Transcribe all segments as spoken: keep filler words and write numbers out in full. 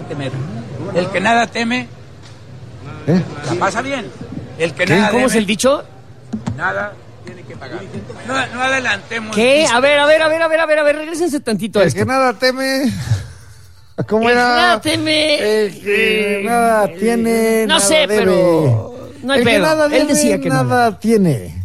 temer. El que nada teme, ¿Eh? la pasa bien. El que ¿Qué? nada ¿Cómo debe, es el dicho? nada tiene que pagar. No, no adelantemos. ¿Qué? vísperas. A ver, a ver, a ver, a ver, a ver, a ver, regrésense tantito a El esto. que nada teme. ¿Cómo El que era? nada teme. El que eh, nada eh, tiene. No nada sé, debe. pero no hay El que pedo. nada debe, Él decía que nada nada. tiene.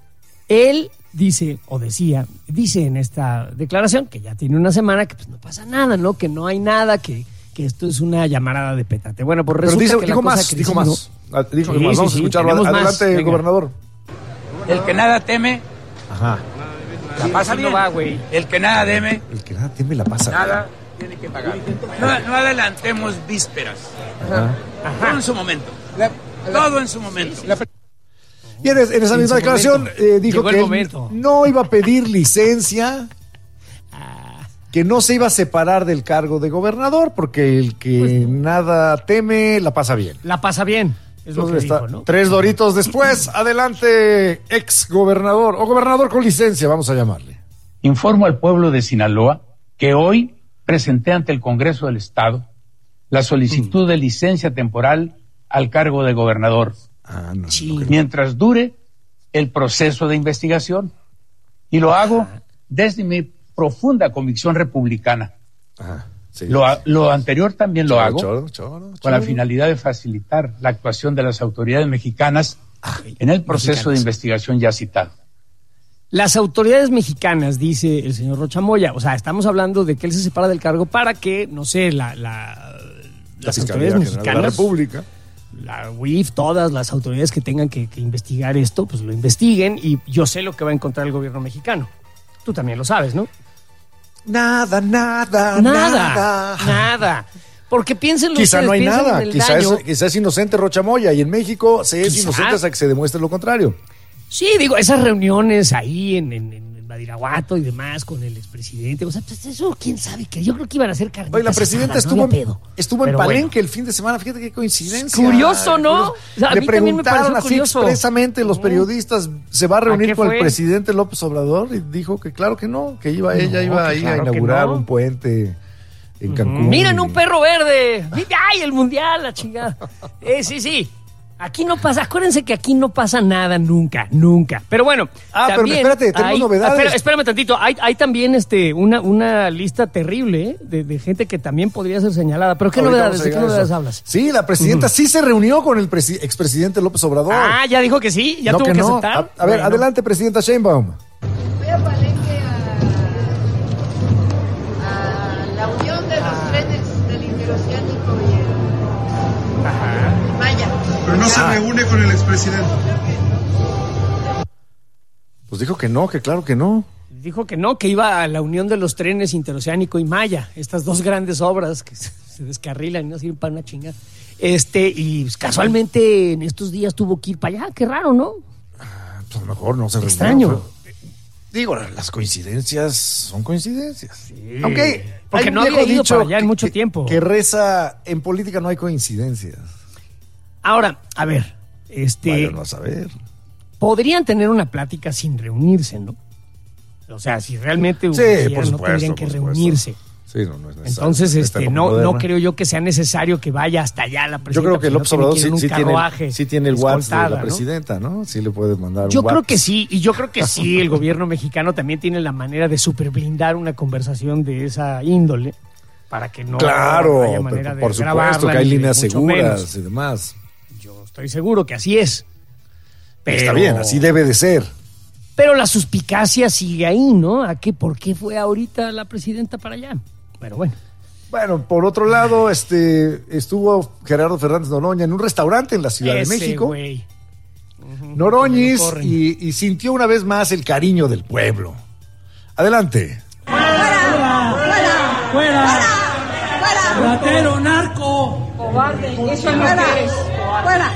Él dice, o decía, dice en esta declaración, que ya tiene una semana, que pues no pasa nada, ¿no? Que no hay nada, que, que esto es una llamarada de petate. Bueno, pues Pero resulta dice, que dijo la cosa más, que dijo decimos- más. Ah, Dijo Sí, que más. sí, Vamos sí, a escucharlo. tenemos más. Adelante, Venga. gobernador. El que nada teme, Ajá. la pasa Así no bien. va, güey. El que nada debe, El que nada teme la pasa. nada tiene que pagar. No, no adelantemos vísperas. Ajá. Todo en su momento. Todo en su momento. Y en, es- en esa En misma su declaración momento. eh, dijo Llegó el que él momento. no iba a pedir licencia, Ah, que no se iba a separar del cargo de gobernador, porque el que Pues nada teme la pasa bien. la pasa bien, es lo que Entonces está dijo, ¿no? tres doritos después. Adelante, ex gobernador o gobernador con licencia, vamos a llamarle. Informo al pueblo de Sinaloa que hoy presenté ante el Congreso del Estado la solicitud de licencia temporal al cargo de gobernador, Ah, no. Sí. mientras dure el proceso de investigación. Y lo hago desde mi profunda convicción republicana. Ajá, sí. Lo, a- lo anterior también lo Choro, hago choro, choro, con la choro. finalidad de facilitar la actuación de las autoridades mexicanas en el proceso mexicanas. de investigación ya citado. Las autoridades mexicanas, dice el señor Rochamoya, o sea, estamos hablando de que él se separa del cargo para que, no sé, la, la, La las Fiscalía autoridades General de la mexicanas, República. la U I F, todas las autoridades que tengan que, que investigar esto, pues lo investiguen y yo sé lo que va a encontrar el gobierno mexicano. Tú también lo sabes, ¿no? Nada, nada, Nada, nada. nada. Porque piénsenlo Quizá ustedes, no hay piensen nada, en el quizá es, daño. quizá es inocente Rochamoya y en México se es Quizá. inocente hasta que se demuestre lo contrario. Sí, digo, esas reuniones ahí en, en, en Badiraguato y demás con el expresidente, o sea, pues eso, quién sabe, que yo creo que iban a hacer carnitas Oye, la presidenta asadas, estuvo, no había en, pedo. estuvo en Pero Palenque bueno. el fin de semana, fíjate qué coincidencia. Curioso, ¿no? O sea, a Le mí también me preguntaron pareció así curioso. expresamente los Ujú. periodistas, ¿se va a ¿A reunir qué con el fue? presidente López Obrador? Y dijo que claro que no, que iba ella No, iba que ahí claro a que inaugurar no. un puente en Cancún. Miren y- un perro verde. ¡Ay, el mundial, la chingada! Eh, sí, sí. Aquí no pasa, acuérdense que aquí no pasa nada nunca, nunca. Pero bueno, Ah, pero también espérate, tenemos hay- novedades. Espera, espérame tantito, hay, hay también este una, una lista terrible ¿eh? de, de gente que también podría ser señalada. ¿Pero qué Ahorita novedades? vamos a ¿De qué llegar a novedades eso. hablas? Sí, la presidenta sí se reunió con el presi- expresidente López Obrador. Ah, ya dijo que sí, ya No, tuvo que, no. aceptar. A, a ver, Bueno. adelante, presidenta Sheinbaum. Fui a Palenque a, a la unión de los trenes del interoceánico y el Maya. Pero no se reúne con el expresidente. Pues dijo que no, que claro que no. Dijo que no, que iba a la unión de los trenes interoceánico y Maya, estas dos grandes obras que se se descarrilan y no sirven para una chingada. Este, y pues, casualmente en estos días tuvo que ir para allá, qué raro, ¿no? Pues a lo mejor no se reunió. Extraño. Fue- Digo, las coincidencias son coincidencias. Aunque Porque hay un no había viejo ido dicho para allá en que- mucho que- tiempo. Que reza, en política no hay coincidencias. Ahora, a ver, este, Vaya no a saber. podrían tener una plática sin reunirse, ¿no? O sea, si realmente Sí, hubieran, por no supuesto, tendrían que por supuesto. reunirse. Sí, no, no es necesario. Entonces, Esta este, época no, no moderna. creo yo que sea necesario que vaya hasta allá la Yo presidenta. creo que pues, López no tiene Obrador que ir sí, en un sí tiene, carruaje sí tiene el WhatsApp de escoltada, la ¿no? presidenta, ¿no? Sí le puede mandar Yo un creo WhatsApp. que sí, y yo creo que sí, el gobierno mexicano también tiene la manera de superblindar una conversación de esa índole para que no Claro, haya pero manera de por supuesto grabarla, que hay ni de líneas mucho seguras menos. y demás. Yo estoy seguro que así es. Pero, Está bien, así debe de ser. Pero la suspicacia sigue ahí, ¿no? ¿A qué, ¿Por qué fue ahorita la presidenta para allá? Pero bueno. Bueno, por otro lado, este estuvo Gerardo Fernández Noroña en un restaurante en la Ciudad Ese de México. güey. Noroñis Que me lo corren. y, y sintió una vez más el cariño del pueblo. Adelante. ¡Fuera! ¡Ratero, narco! Cobarde, eso no eres. Fuera.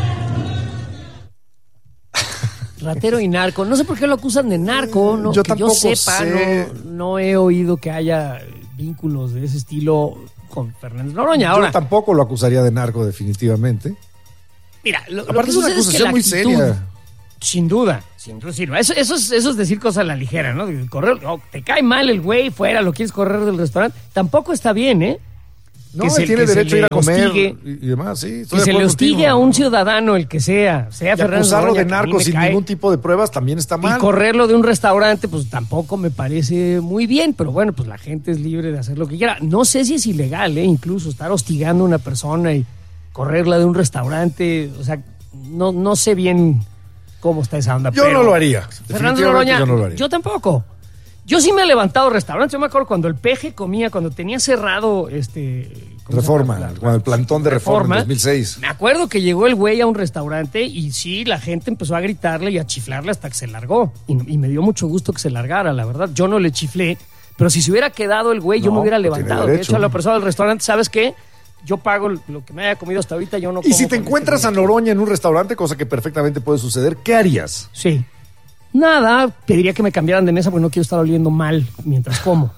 Ratero y narco. No sé por qué lo acusan de narco. No, Yo que yo tampoco sepa, sé. no, no he oído que haya vínculos de ese estilo con Fernández Noroña. Ahora, Yo tampoco lo acusaría de narco, definitivamente. mira, lo, lo Aparte que es una sucede es que acusación la muy actitud, seria. sin duda, sin duda, sin duda. Eso, eso, es, eso es decir cosas a la ligera, ¿no? Correr, oh, te cae mal el güey fuera, lo quieres correr del restaurante. Tampoco está bien, ¿eh? No, que se, tiene que derecho a ir a comer hostigue, y, y demás, sí. que se le hostigue contigo, a un ciudadano, el que sea, sea y Fernández acusarlo Noroña, de narco sin cae, ningún tipo de pruebas también está mal. Y correrlo de un restaurante, pues tampoco me parece muy bien, pero bueno, pues la gente es libre de hacer lo que quiera. No sé si es ilegal, ¿eh? Incluso estar hostigando a una persona y correrla de un restaurante, o sea, no, no sé bien cómo está esa onda. Yo pero no lo haría. Fernando Noroña, yo no lo haría. Yo tampoco. Yo sí me he levantado restaurantes. Yo me acuerdo cuando el Peje comía, cuando tenía cerrado este... Reforma, la, cuando el plantón de Reforma, Reforma en dos mil seis. Me acuerdo que llegó el güey a un restaurante y sí, la gente empezó a gritarle y a chiflarle hasta que se largó. Y, y me dio mucho gusto que se largara, la verdad. Yo no le chiflé, pero si se hubiera quedado el güey, no, yo me hubiera levantado. De hecho, a la persona del restaurante, ¿sabes qué? Yo pago lo que me haya comido hasta ahorita, yo no como. Y si te encuentras este a Noroña en un restaurante, cosa que perfectamente puede suceder, ¿qué harías? Sí. Nada, pediría que me cambiaran de mesa porque no quiero estar oliendo mal mientras como.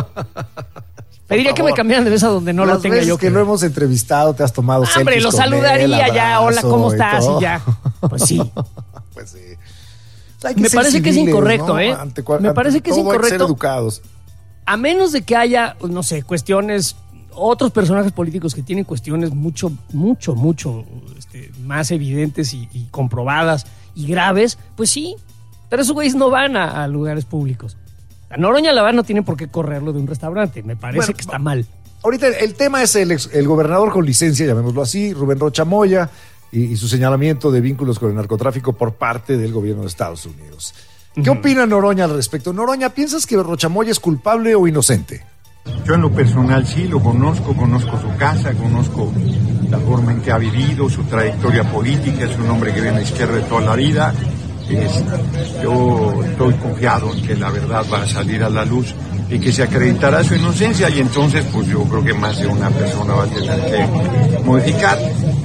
Pediría que me cambiaran de mesa donde no Las lo tenga veces yo. que lo hemos entrevistado, te has tomado selfies. Hombre, lo con saludaría él, ya. Hola, ¿cómo y estás? todo. Y ya. Pues sí. Pues sí. Hay que Me ser parece que es civiles, incorrecto, ¿no? ¿eh? Ante cua- Me ante parece que es todo hay incorrecto. ser educados. A menos de que haya, no sé, cuestiones, otros personajes políticos que tienen cuestiones mucho, mucho, mucho este, más evidentes y, y comprobadas y graves, pues sí. Pero esos güeyes no van a, a lugares públicos. A Noroña Laván no tiene por qué correrlo de un restaurante. Me parece Bueno, que está mal. Ahorita el, el tema es el, ex- el gobernador con licencia, llamémoslo así, Rubén Rocha Moya, y, y su señalamiento de vínculos con el narcotráfico por parte del gobierno de Estados Unidos. ¿Qué Ujú. opina Noroña al respecto? Noroña, ¿piensas que Rocha Moya es culpable o inocente? Yo en lo personal sí lo conozco, conozco su casa, conozco la forma en que ha vivido, su trayectoria política, es un hombre que viene a la izquierda de toda la vida. Es, yo estoy confiado en que la verdad va a salir a la luz y que se acreditará su inocencia y entonces pues yo creo que más de una persona va a tener que modificar.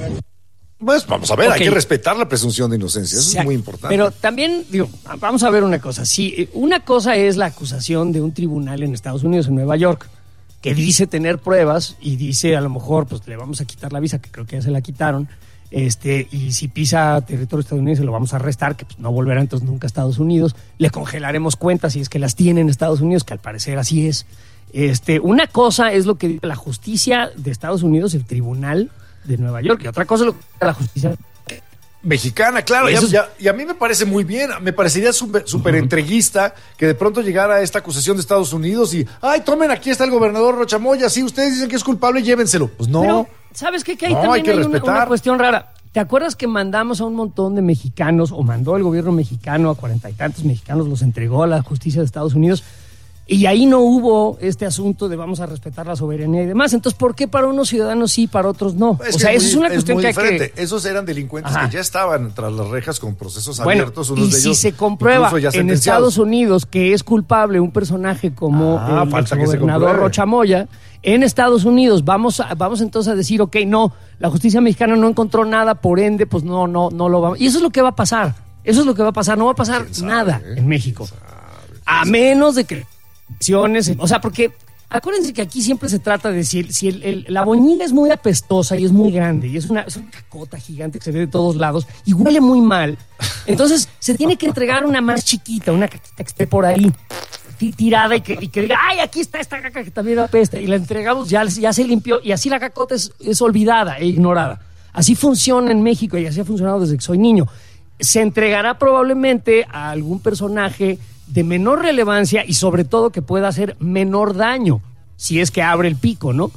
Pues vamos a ver, Ok. hay que respetar la presunción de inocencia, eso O sea, es muy importante. Pero también, digo, vamos a ver una cosa. Sí, una cosa es la acusación de un tribunal en Estados Unidos, en Nueva York, que dice tener pruebas y dice a lo mejor, pues le vamos a quitar la visa, que creo que ya se la quitaron, este, y si pisa territorio estadounidense lo vamos a arrestar, que pues no volverá entonces nunca a Estados Unidos, le congelaremos cuentas si es que las tiene en Estados Unidos, que al parecer así es. Este, una cosa es lo que dice la justicia de Estados Unidos, el tribunal de Nueva York, y otra cosa es lo que dice la justicia Mexicana, claro, Eso ya- es- ya- y a mí me parece muy bien, me parecería súper súper entreguista que de pronto llegara esta acusación de Estados Unidos y, ay, tomen, aquí está el gobernador Rocha Moya, sí, ustedes dicen que es culpable, llévenselo. Pues no. Pero, ¿sabes qué? Que ahí No, también hay que hay, una, respetar. una cuestión rara. ¿Te acuerdas que mandamos a un montón de mexicanos, o mandó el gobierno mexicano a cuarenta y tantos mexicanos, los entregó a la justicia de Estados Unidos, y ahí no hubo este asunto de vamos a respetar la soberanía y demás? Entonces, ¿por qué para unos ciudadanos sí, para otros no? Es o que sea, es eso muy- es una cuestión muy que hay diferente. que... Esos eran delincuentes Ajá. que ya estaban tras las rejas con procesos Bueno, abiertos, unos y de si ellos se comprueba incluso ya en sentenciados. Estados Unidos que es culpable un personaje como Ah, el falta que se gobernador compruebe. Rocha Moya, en Estados Unidos vamos a, vamos entonces a decir, ok, no, la justicia mexicana no encontró nada, por ende, pues no, no, no lo vamos. Y eso es lo que va a pasar. Eso es lo que va a pasar. No va a pasar ¿Quién sabe, nada eh? en México. ¿Quién sabe? A menos de que elecciones, o sea, porque acuérdense que aquí siempre se trata de si, el- si el- el- la boñiga es muy apestosa y es muy grande y es una, es una cacota gigante que se ve de todos lados y huele muy mal, entonces se tiene que entregar una más chiquita, una caquita que esté por ahí ti- tirada y que, y que diga, ay, aquí está esta caca que también apesta, y la entregamos, ya, ya se limpió y así la cacota es, es olvidada e ignorada. Así funciona en México y así ha funcionado desde que soy niño. Se entregará probablemente a algún personaje de menor relevancia y sobre todo que pueda hacer menor daño, si es que abre el pico, ¿no?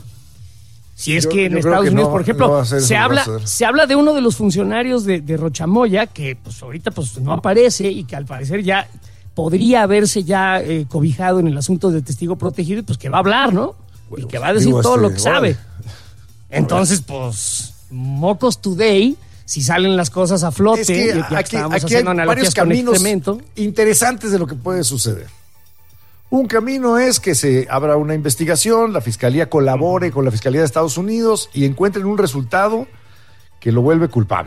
Si es Yo- que en yo creo Estados que Unidos, no, por ejemplo, no va a ser eso, se no va a habla ser. se habla de uno de los funcionarios de, de Rochamoya que pues ahorita pues no aparece y que al parecer ya podría haberse ya eh, cobijado en el asunto de testigo protegido y pues que va a hablar, ¿no? Y que va a decir digo, todo este, lo que sabe. órale. Entonces, pues, mocos today, si salen las cosas a flote, Es que ya que aquí, estábamos aquí hay haciendo varios analogías con caminos excremento. interesantes de lo que puede suceder. Un camino es que se abra una investigación, la Fiscalía colabore con la Fiscalía de Estados Unidos y encuentren un resultado que lo vuelve culpable.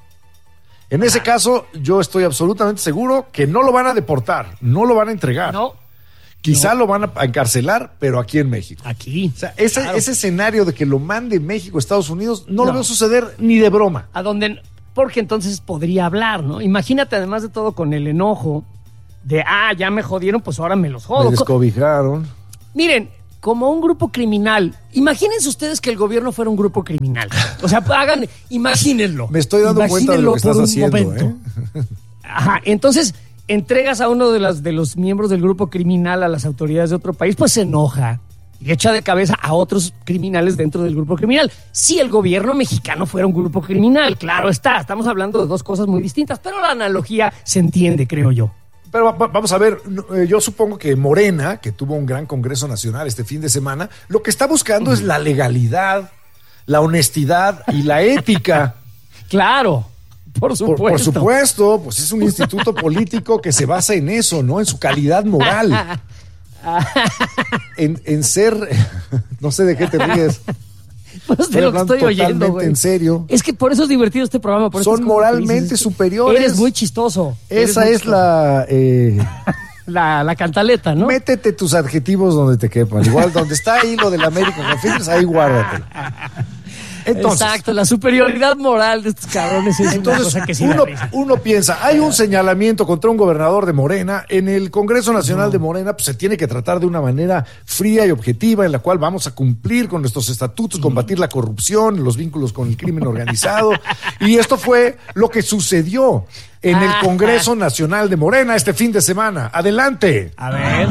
En ese caso, yo estoy absolutamente seguro que no lo van a deportar, no lo van a entregar. No, Quizá no. lo van a encarcelar, pero aquí en México. aquí. O sea, ese, Claro. ese escenario de que lo mande México a Estados Unidos no, lo No. veo suceder ni de broma. A donde, porque entonces podría hablar, ¿no? Imagínate, además de todo, con el enojo de, ah, ya me jodieron, pues ahora me los Me jodo. Co- descobijaron. Miren, como un grupo criminal. Imagínense ustedes que el gobierno fuera un grupo criminal. O sea, hagan, imagínenlo. Me estoy dando cuenta de lo que estás haciendo, ¿eh? Ajá, entonces entregas a uno de, las, de los miembros del grupo criminal a las autoridades de otro país, pues se enoja y echa de cabeza a otros criminales dentro del grupo criminal. Si el gobierno mexicano fuera un grupo criminal, claro está, estamos hablando de dos cosas muy distintas, pero la analogía se entiende, creo yo. Pero va- vamos a ver, yo supongo que Morena, que tuvo un gran Congreso Nacional este fin de semana, lo que está buscando es la legalidad, la honestidad y la ética. Claro, por supuesto. Por, por supuesto, pues es un instituto político que se basa en eso, ¿no? En su calidad moral. En, en ser, no sé de qué te ríes. Pues de lo que estoy oyendo, totalmente güey. en serio. Es que por eso es divertido este programa. Por Son estas cosas que moralmente dices. superiores. Eres muy chistoso. Eres Esa muy es chistoso. la... eh, La, la cantaleta, ¿no? Métete tus adjetivos donde te quepan. Igual donde está ahí lo del American Confidence, ahí guárdatelo. Entonces, Exacto, la superioridad moral de estos cabrones es Entonces, una cosa que sí da uno, risa. uno piensa, hay un señalamiento contra un gobernador de Morena, en el Congreso Nacional no. de Morena, pues se tiene que tratar de una manera fría y objetiva, en la cual vamos a cumplir con nuestros estatutos, mm. combatir la corrupción, los vínculos con el crimen organizado, y esto fue lo que sucedió en el Congreso Nacional de Morena este fin de semana. Adelante. A ver.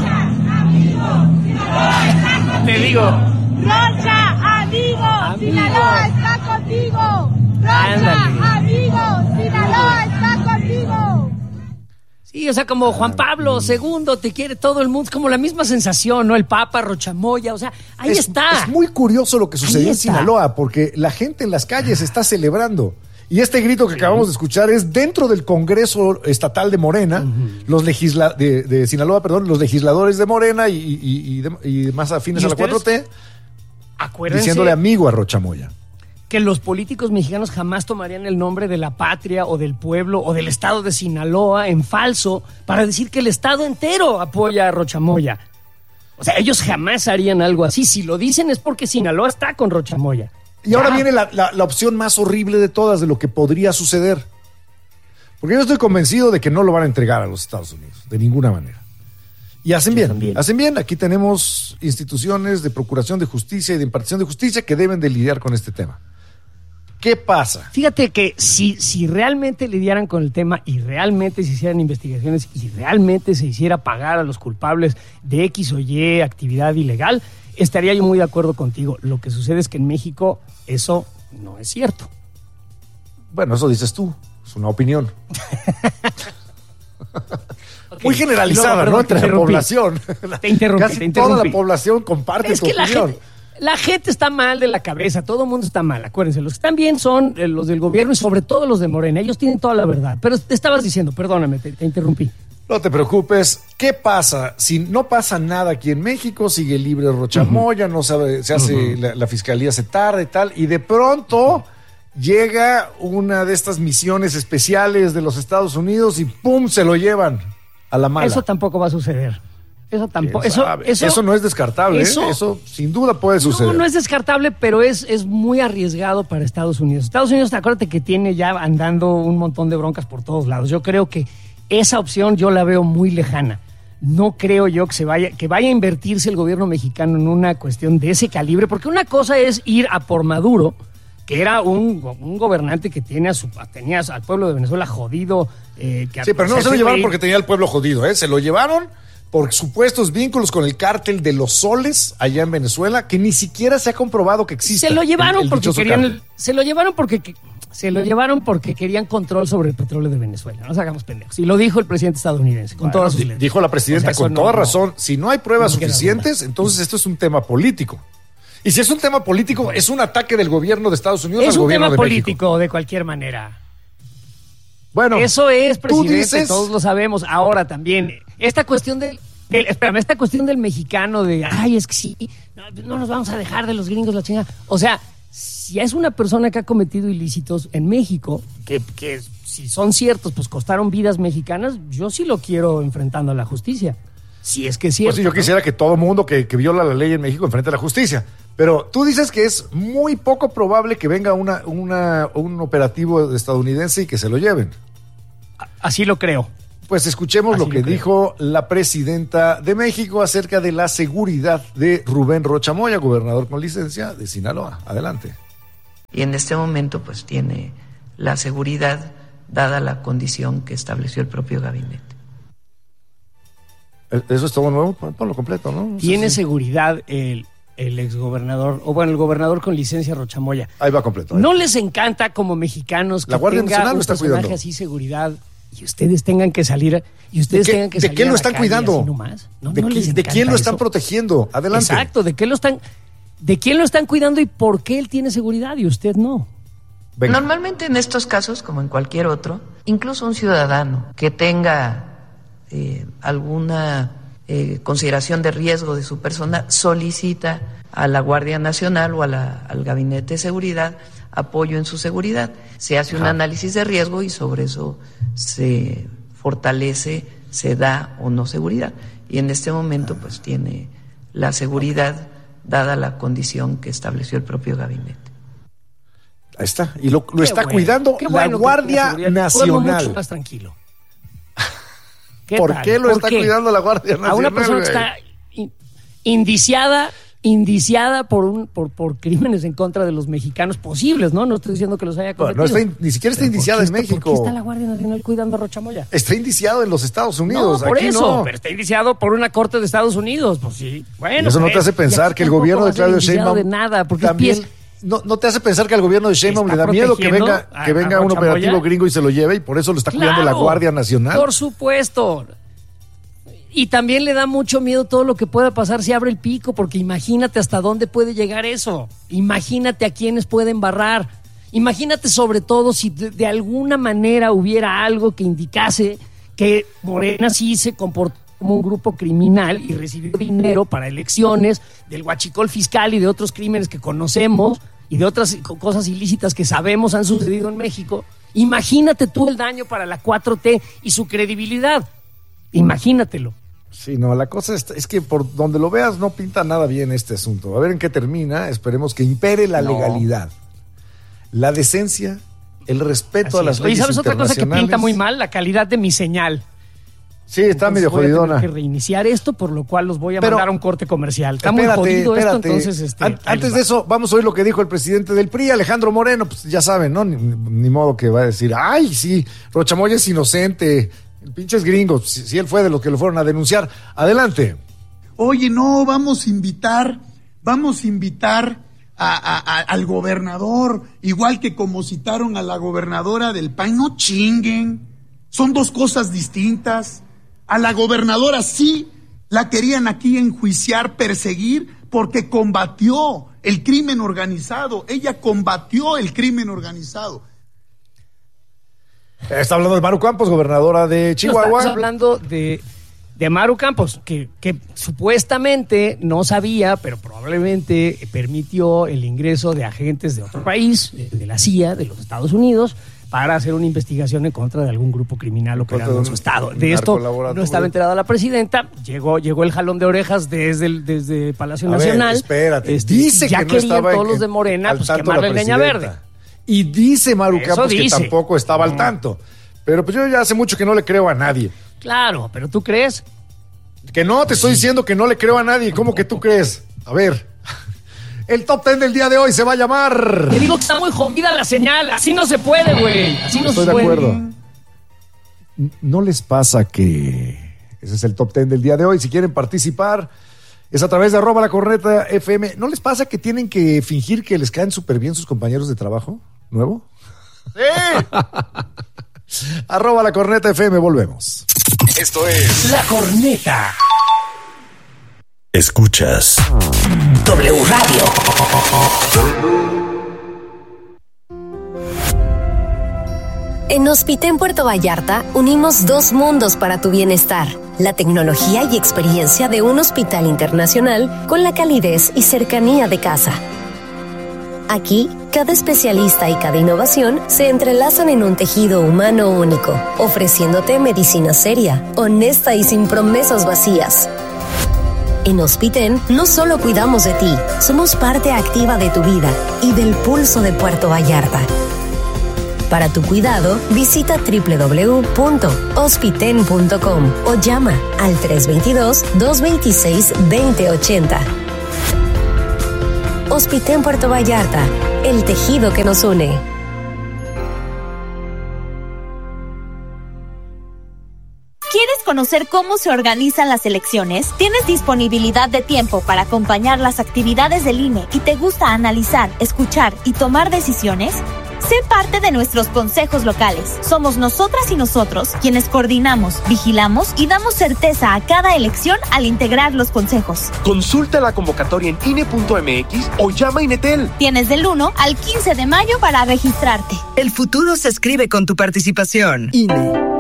Te digo. Rocha, amigo, amigo, Sinaloa está contigo. Rocha, Ándale. amigo, Sinaloa está contigo. Sí, o sea, como Juan Pablo segundo, te quiere todo el mundo, es como la misma sensación, ¿no? El Papa, Rochamoya, o sea, ahí es, está. Es muy curioso lo que sucedió en Sinaloa, porque la gente en las calles está celebrando. Y este grito que acabamos de escuchar es dentro del Congreso Estatal de Morena, uh-huh. los legisla de, de Sinaloa, perdón, los legisladores de Morena y, y, y, de, y más afines a la cuatro T, acuérdense diciéndole amigo a Rochamoya. Que los políticos mexicanos jamás tomarían el nombre de la patria o del pueblo o del estado de Sinaloa en falso para decir que el estado entero apoya a Rochamoya. O sea, ellos jamás harían algo así. Si lo dicen es porque Sinaloa está con Rochamoya. Y ahora viene la, la, la opción más horrible de todas, de lo que podría suceder. Porque yo estoy convencido de que no lo van a entregar a los Estados Unidos, de ninguna manera. Y hacen bien, bien, hacen bien. Aquí tenemos instituciones de procuración de justicia y de impartición de justicia que deben de lidiar con este tema. ¿Qué pasa? Fíjate que si, si realmente lidiaran con el tema y realmente se hicieran investigaciones y realmente se hiciera pagar a los culpables de X o Y actividad ilegal, estaría yo muy de acuerdo contigo. Lo que sucede es que en México eso no es cierto. Bueno, eso dices tú. Es una opinión. Okay. Muy generalizada, no, ¿no? Entre la población. Te interrumpí, Casi te interrumpí. Toda la población comparte es tu que opinión. La gente, la gente está mal de la cabeza. Todo el mundo está mal. Acuérdense, los que están bien son eh, los del gobierno y sobre todo los de Morena. Ellos tienen toda la verdad. Pero te estabas diciendo, perdóname, te, te interrumpí. No te preocupes. ¿Qué pasa? Si no pasa nada aquí en México, sigue libre Rochamoya, uh-huh. no sabe, se hace, uh-huh. la, la fiscalía se tarda y tal, y de pronto llega una de estas misiones especiales de los Estados Unidos y ¡pum! Se lo llevan a la mala. Eso tampoco va a suceder. Eso tampoco. Eso, eso, eso no es descartable. Eso, ¿eh? Eso sin duda puede suceder. No, no es descartable, pero es, es muy arriesgado para Estados Unidos. Estados Unidos, acuérdate que tiene ya andando un montón de broncas por todos lados. Yo creo que esa opción yo la veo muy lejana. No creo yo que se vaya, que vaya a invertirse el gobierno mexicano en una cuestión de ese calibre, porque una cosa es ir a por Maduro, que era un, un gobernante que tiene a su, tenía al pueblo de Venezuela jodido. Eh, que sí, pero no se, se lo llevaron ir... porque tenía al pueblo jodido, ¿eh? Se lo llevaron por supuestos vínculos con el cártel de los soles allá en Venezuela, que ni siquiera se ha comprobado que existe. Se lo llevaron el, el porque querían, el, se lo llevaron porque que, se lo llevaron porque querían control sobre el petróleo de Venezuela. No nos hagamos pendejos. Y lo dijo el presidente estadounidense con bueno, todas sus letras. Dijo la presidenta o sea, con no, toda no, razón. Si no hay pruebas no suficientes, entonces esto es un tema político. Y si es un tema político, es un ataque del gobierno de Estados Unidos es al gobierno de México. Es un tema político de cualquier manera. Bueno, eso es, presidente, dices... todos lo sabemos. Ahora también, esta cuestión del, del espérame, esta cuestión del mexicano de, ay, es que sí, no, no nos vamos a dejar de los gringos la chingada. O sea, si es una persona que ha cometido ilícitos en México, que, que si son ciertos, pues costaron vidas mexicanas, yo sí lo quiero enfrentando a la justicia. Si es que es cierto. Pues sí, yo quisiera ¿no? que todo mundo que, que viola la ley en México enfrente a la justicia. Pero tú dices que es muy poco probable que venga una, una, un operativo estadounidense y que se lo lleven. Así lo creo. Pues escuchemos Así lo que lo creo. dijo la presidenta de México acerca de la seguridad de Rubén Rocha Moya, gobernador con licencia de Sinaloa. Adelante. Y en este momento pues tiene la seguridad dada la condición que estableció el propio gabinete. Eso es todo nuevo, ponlo completo, ¿no? Tiene Sí, sí. seguridad el, el exgobernador, o bueno, el gobernador con licencia Rocha Moya. Ahí va completo. ahí. ¿No les encanta como mexicanos que La Guardia tenga Nacional lo un está personaje cuidando. así seguridad y ustedes tengan que salir y ustedes ¿De qué- tengan que de salir qué a lo la están calle cuidando? así nomás? ¿No, ¿De, no qui- les de encanta quién lo están eso? protegiendo? Adelante. Exacto, ¿de qué lo están de quién lo están cuidando y por qué él tiene seguridad y usted no? Venga. Normalmente en estos casos, como en cualquier otro, incluso un ciudadano que tenga eh, alguna eh, consideración de riesgo de su persona solicita a la Guardia Nacional o a la- al Gabinete de Seguridad apoyo en su seguridad. Se hace un Ajá. análisis de riesgo y sobre eso se fortalece, se da o no seguridad. Y en este momento pues tiene la seguridad dada la condición que estableció el propio gabinete. Ahí está. Y lo, lo Qué está bueno, cuidando qué la bueno que Guardia tiene seguridad. Duermo Nacional. mucho más tranquilo. ¿Por tal? qué lo ¿Por está qué? cuidando la Guardia Nacional? A una persona que güey? está in- indiciada, indiciada por un por, por crímenes en contra de los mexicanos posibles, ¿no? No estoy diciendo que los haya Bueno, cometido. no está in- ni siquiera está Pero ¿por indiciada qué en está- ¿Por qué México. está la Guardia Nacional cuidando a Rocha Moya? Está indiciado en los Estados Unidos. No, por Aquí eso, no. pero está indiciado por una corte de Estados Unidos, pues sí. Bueno, Y eso no pues, te hace y pensar aquí que el tampoco gobierno va de a ser Claudio indiciado Sheinbaum de nada, porque también pies- no, no te hace pensar que al gobierno de Sheinbaum ¿Está le da miedo que protegiendo venga a- que venga a un Rocha operativo Moya? gringo y se lo lleve y por eso lo está cuidando la Claro, Guardia Nacional. Por supuesto. Y también le da mucho miedo todo lo que pueda pasar si abre el pico, porque imagínate hasta dónde puede llegar eso. Imagínate a quiénes pueden barrar. Imagínate sobre todo si de, de alguna manera hubiera algo que indicase que Morena sí se comportó como un grupo criminal y recibió dinero para elecciones del huachicol fiscal y de otros crímenes que conocemos y de otras co- cosas ilícitas que sabemos han sucedido en México. Imagínate tú el daño para la cuatro T y su credibilidad. Imagínatelo. Sí, no, la cosa es, es que por donde lo veas no pinta nada bien este asunto. A ver en qué termina. Esperemos que impere la No. legalidad, la decencia, el respeto a Así las es. Oye, leyes ¿sabes otra cosa que internacionales? pinta muy mal? La calidad de mi señal. Sí, está Entonces medio voy a tener jodidona. que reiniciar esto, por lo cual los voy a Pero- mandar a un corte comercial. Está muy Espérate, jodido espérate. esto, entonces... Este, An- ahí antes les de va. eso, vamos a oír lo que dijo el presidente del P R I, Alejandro Moreno. Pues ya saben, ¿no? Ni, ni modo que va a decir, ay, sí, Rocha Moya es inocente. El pinche es gringo. Si, si él fue de los que lo fueron a denunciar. Adelante. Oye, no, vamos a invitar, vamos a invitar a, a- a- al gobernador, igual que como citaron a la gobernadora del P A N, no chinguen, son dos cosas distintas. A la gobernadora sí la querían aquí enjuiciar, perseguir, porque combatió el crimen organizado, ella combatió el crimen organizado. Está hablando de Maru Campos, gobernadora de No, Chihuahua. estamos hablando de, de Maru Campos, que, que supuestamente no sabía, pero probablemente permitió el ingreso de agentes de otro país, de, de la C I A, de los Estados Unidos, para hacer una investigación en contra de algún grupo criminal operando en su estado. De esto no estaba enterada la presidenta, llegó, llegó el jalón de orejas desde el desde Palacio A ver, Nacional. espérate, Este, dice ya que no querían estaba todos en- los de Morena al pues tanto quemarle la el leña presidenta. verde. Y dice Maru Eso Campos que dice. tampoco estaba al No. tanto. Pero pues yo ya hace mucho que no le creo a nadie. Claro, pero ¿tú crees? Que no, te estoy diciendo que no le creo a nadie. ¿Cómo que tú crees? A ver. El top ten del día de hoy se va a llamar... Te digo que está muy jodida la señal, así no se puede, güey. Así no Estoy se de puede. acuerdo. ¿No les pasa que ese es el top ten del día de hoy? Si quieren participar, es a través de arroba la corneta F M. ¿No les pasa que tienen que fingir que les caen súper bien sus compañeros de trabajo? ¿Nuevo? ¡Sí! Arroba la corneta F M, volvemos. Esto es La Corneta. Escuchas W Radio. En Hospitén Puerto Vallarta unimos dos mundos para tu bienestar: la tecnología y experiencia de un hospital internacional con la calidez y cercanía de casa. Aquí, cada especialista y cada innovación se entrelazan en un tejido humano único, ofreciéndote medicina seria, honesta y sin promesas vacías. En Hospitén no solo cuidamos de ti, somos parte activa de tu vida y del pulso de Puerto Vallarta. Para tu cuidado, visita doble u doble u doble u punto hospiten punto com o llama al tres dos dos, dos dos seis, dos cero ocho cero. Hospiten Puerto Vallarta, el tejido que nos une. ¿Quieres conocer cómo se organizan las elecciones? ¿Tienes disponibilidad de tiempo para acompañar las actividades del I N E y te gusta analizar, escuchar y tomar decisiones? Sé parte de nuestros consejos locales. Somos nosotras y nosotros quienes coordinamos, vigilamos y damos certeza a cada elección al integrar los consejos. Consulta la convocatoria en I N E punto M X o llama a Inetel. Tienes del uno al quince de mayo para registrarte. El futuro se escribe con tu participación. I N E.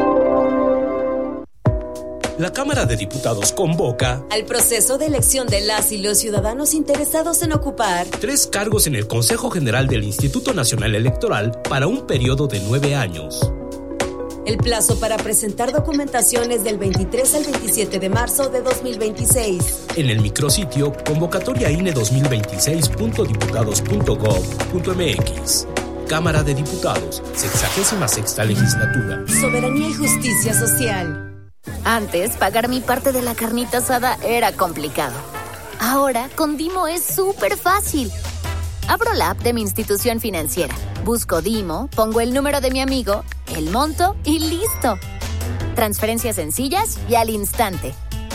La Cámara de Diputados convoca al proceso de elección de las y los ciudadanos interesados en ocupar tres cargos en el Consejo General del Instituto Nacional Electoral para un periodo de nueve años. El plazo para presentar documentación es del veintitrés al veintisiete de marzo de dos mil veintiséis. En el micrositio convocatoria I N E dos mil veintiséis punto diputados punto gov punto m x. Cámara de Diputados, sexagésima sexta legislatura. Soberanía y justicia social. Antes, pagar mi parte de la carnita asada era complicado. Ahora, con Dimo es súper fácil. Abro la app de mi institución financiera, busco Dimo, pongo el número de mi amigo, el monto y listo. Transferencias sencillas y al instante.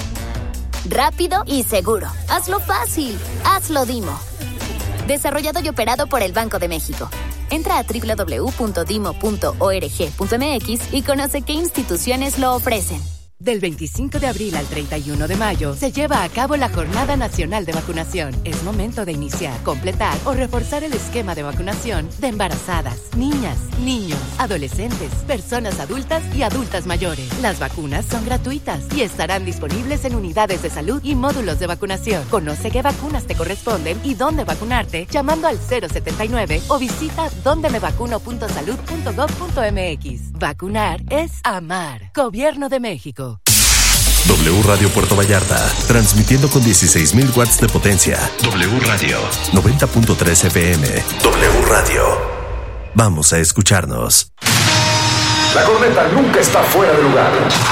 Rápido y seguro. Hazlo fácil. Hazlo Dimo. Desarrollado y operado por el Banco de México. Entra a doble u doble u doble u punto dimo punto org punto m x y conoce qué instituciones lo ofrecen. Del veinticinco de abril al treinta y uno de mayo se lleva a cabo la Jornada Nacional de Vacunación. Es momento de iniciar, completar o reforzar el esquema de vacunación de embarazadas, niñas, niños, adolescentes, personas adultas y adultas mayores. Las vacunas son gratuitas y estarán disponibles en unidades de salud y módulos de vacunación. Conoce qué vacunas te corresponden y dónde vacunarte llamando al cero setenta y nueve o visita donde me vacuno punto salud punto gov punto m x. Vacunar es amar. Gobierno de México. W Radio Puerto Vallarta, transmitiendo con dieciséis mil watts de potencia. W Radio, noventa punto tres F M. W Radio. Vamos a escucharnos. La corneta nunca está fuera de lugar.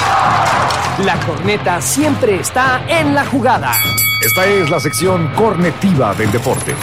La corneta siempre está en la jugada. Esta es la sección cornetiva del deporte.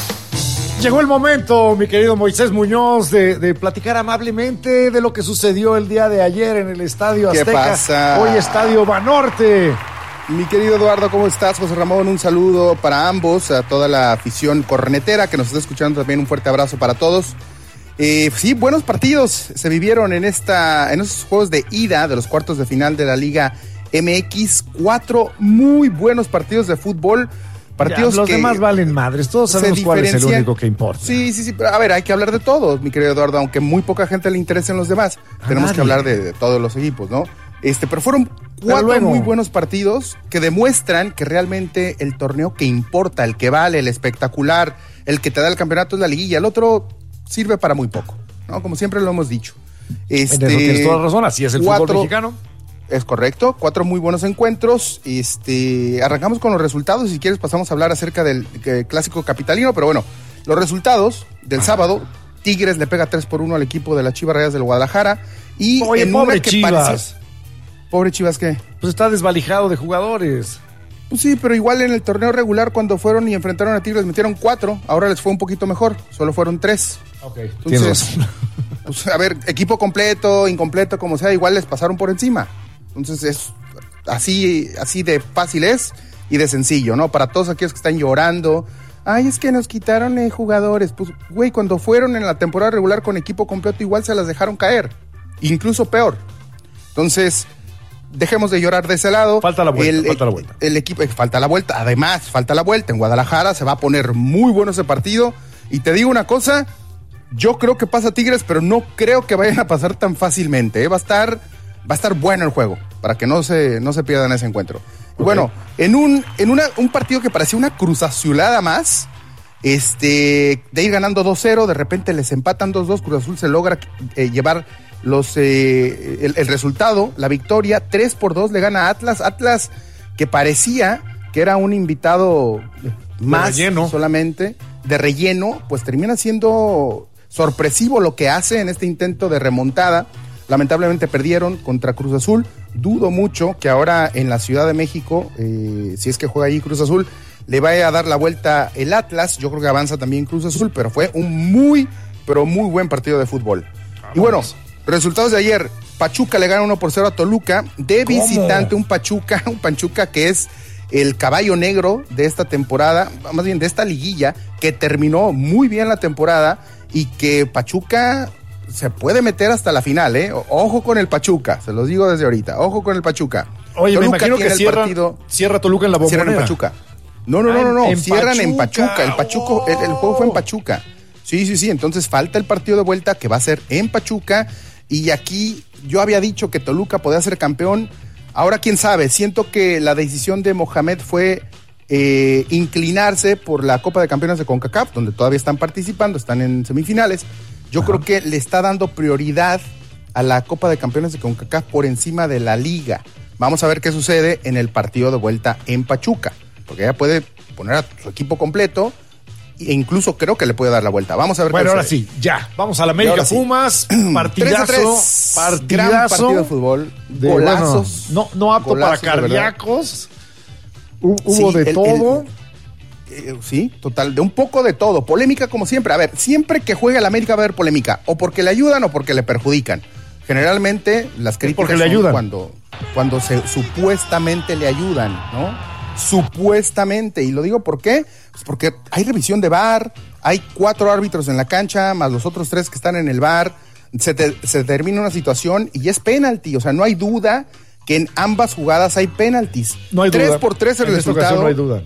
Llegó el momento, mi querido Moisés Muñoz, de, de platicar amablemente de lo que sucedió el día de ayer en el Estadio Azteca. ¿Qué pasa? Hoy Estadio Banorte. Mi querido Eduardo, ¿cómo estás? José Ramón, un saludo para ambos, a toda la afición cornetera que nos está escuchando también, un fuerte abrazo para todos. Eh, sí, buenos partidos se vivieron en esta, en esos juegos de ida de los cuartos de final de la Liga M X. Cuatro muy buenos partidos de fútbol. Partidos ya, los que demás valen madres, todos sabemos cuál es el único que importa. Sí, sí, sí, pero a ver, hay que hablar de todos, mi querido Eduardo, aunque muy poca gente le interesen los demás. A tenemos nadie. que hablar de, de todos los equipos, ¿no? Este, pero fueron cuatro pero muy buenos partidos que demuestran que realmente el torneo que importa, el que vale, el espectacular, el que te da el campeonato es la liguilla, el otro sirve para muy poco, ¿no? Como siempre lo hemos dicho. Este, en eso tienes toda razón, así es el cuatro, fútbol mexicano. Es correcto, cuatro muy buenos encuentros. Este, arrancamos con los resultados. Si quieres pasamos a hablar acerca del eh, clásico capitalino, pero bueno, los resultados del sábado: Tigres le pega tres por uno al equipo de las Chivas Rayadas del Guadalajara. Y Oye, en pobre una que Chivas. Parecía... Pobre Chivas, ¿qué? Pues está desvalijado de jugadores. Pues sí, pero igual en el torneo regular cuando fueron y enfrentaron a Tigres metieron cuatro. Ahora les fue un poquito mejor, solo fueron tres. Ok, entonces, pues, a ver, equipo completo, incompleto, como sea, igual les pasaron por encima. Entonces es así, así de fácil es y de sencillo, ¿no? Para todos aquellos que están llorando, ay, es que nos quitaron eh, jugadores. Pues, güey, cuando fueron en la temporada regular con equipo completo, igual se las dejaron caer. Incluso peor. Entonces, dejemos de llorar de ese lado. Falta la vuelta, el, falta la vuelta. El, el equipo, falta la vuelta. Además, falta la vuelta. En Guadalajara se va a poner muy bueno ese partido. Y te digo una cosa, yo creo que pasa Tigres, pero no creo que vayan a pasar tan fácilmente, ¿eh? Va a estar... Va a estar bueno el juego, para que no se, no se pierdan ese encuentro. Okay. Bueno, en un, en una, un partido que parecía una cruzaciolada más, este, de ir ganando dos cero, de repente les empatan dos dos, Cruz Azul se logra eh, llevar los, eh, el, el resultado, la victoria, tres por dos le gana a Atlas, Atlas que parecía que era un invitado más de relleno. solamente, de relleno, pues termina siendo sorpresivo lo que hace en este intento de remontada. Lamentablemente perdieron contra Cruz Azul. Dudo mucho que ahora en la Ciudad de México, eh, si es que juega ahí Cruz Azul, le vaya a dar la vuelta el Atlas. Yo creo que avanza también Cruz Azul, pero fue un muy, pero muy buen partido de fútbol. Vamos. Y bueno, resultados de ayer. Pachuca le gana uno por cero a Toluca. De ¿Cómo? visitante, un Pachuca, un Pachuca que es el caballo negro de esta temporada, más bien de esta liguilla, que terminó muy bien la temporada y que Pachuca se puede meter hasta la final, ¿eh? Ojo con el Pachuca, se los digo desde ahorita, ojo con el Pachuca. Oye, Toluca me imagino que tiene el cierran, partido, cierra Toluca en la Bombonera. Cierran en Pachuca. No, no, no, no, no. En cierran Pachuca. en Pachuca. El Pachuco, el, el juego fue en Pachuca. Sí, sí, sí. Entonces falta el partido de vuelta que va a ser en Pachuca. Y aquí yo había dicho que Toluca podía ser campeón. Ahora quién sabe. Siento que la decisión de Mohamed fue eh, inclinarse por la Copa de Campeones de CONCACAF, donde todavía están participando, están en semifinales. Yo Ajá. creo que le está dando prioridad a la Copa de Campeones de CONCACAF por encima de la Liga. Vamos a ver qué sucede en el partido de vuelta en Pachuca, porque ella puede poner a su equipo completo e incluso creo que le puede dar la vuelta. Vamos a ver bueno, qué ahora sucede. sí, ya. Vamos a la América Pumas, sí. partidazo, tres a tres. partidazo. Gran partido de fútbol, de, golazos. Bueno, no, no apto para cardíacos. Hubo sí, de el, todo. El, eh, sí, total, de un poco de todo. Polémica como siempre. A ver, siempre que juega el América va a haber polémica, o porque le ayudan o porque le perjudican. Generalmente las críticas porque le ayudan. cuando cuando se supuestamente le ayudan, ¿no? Supuestamente, y lo digo ¿por qué? Pues porque hay revisión de V A R, hay cuatro árbitros en la cancha, más los otros tres que están en el V A R, se, te, se termina una situación y es penalti, o sea, no hay duda que en ambas jugadas hay penaltis. No hay tres duda. por tres el en resultado. Esta ocasión no hay duda.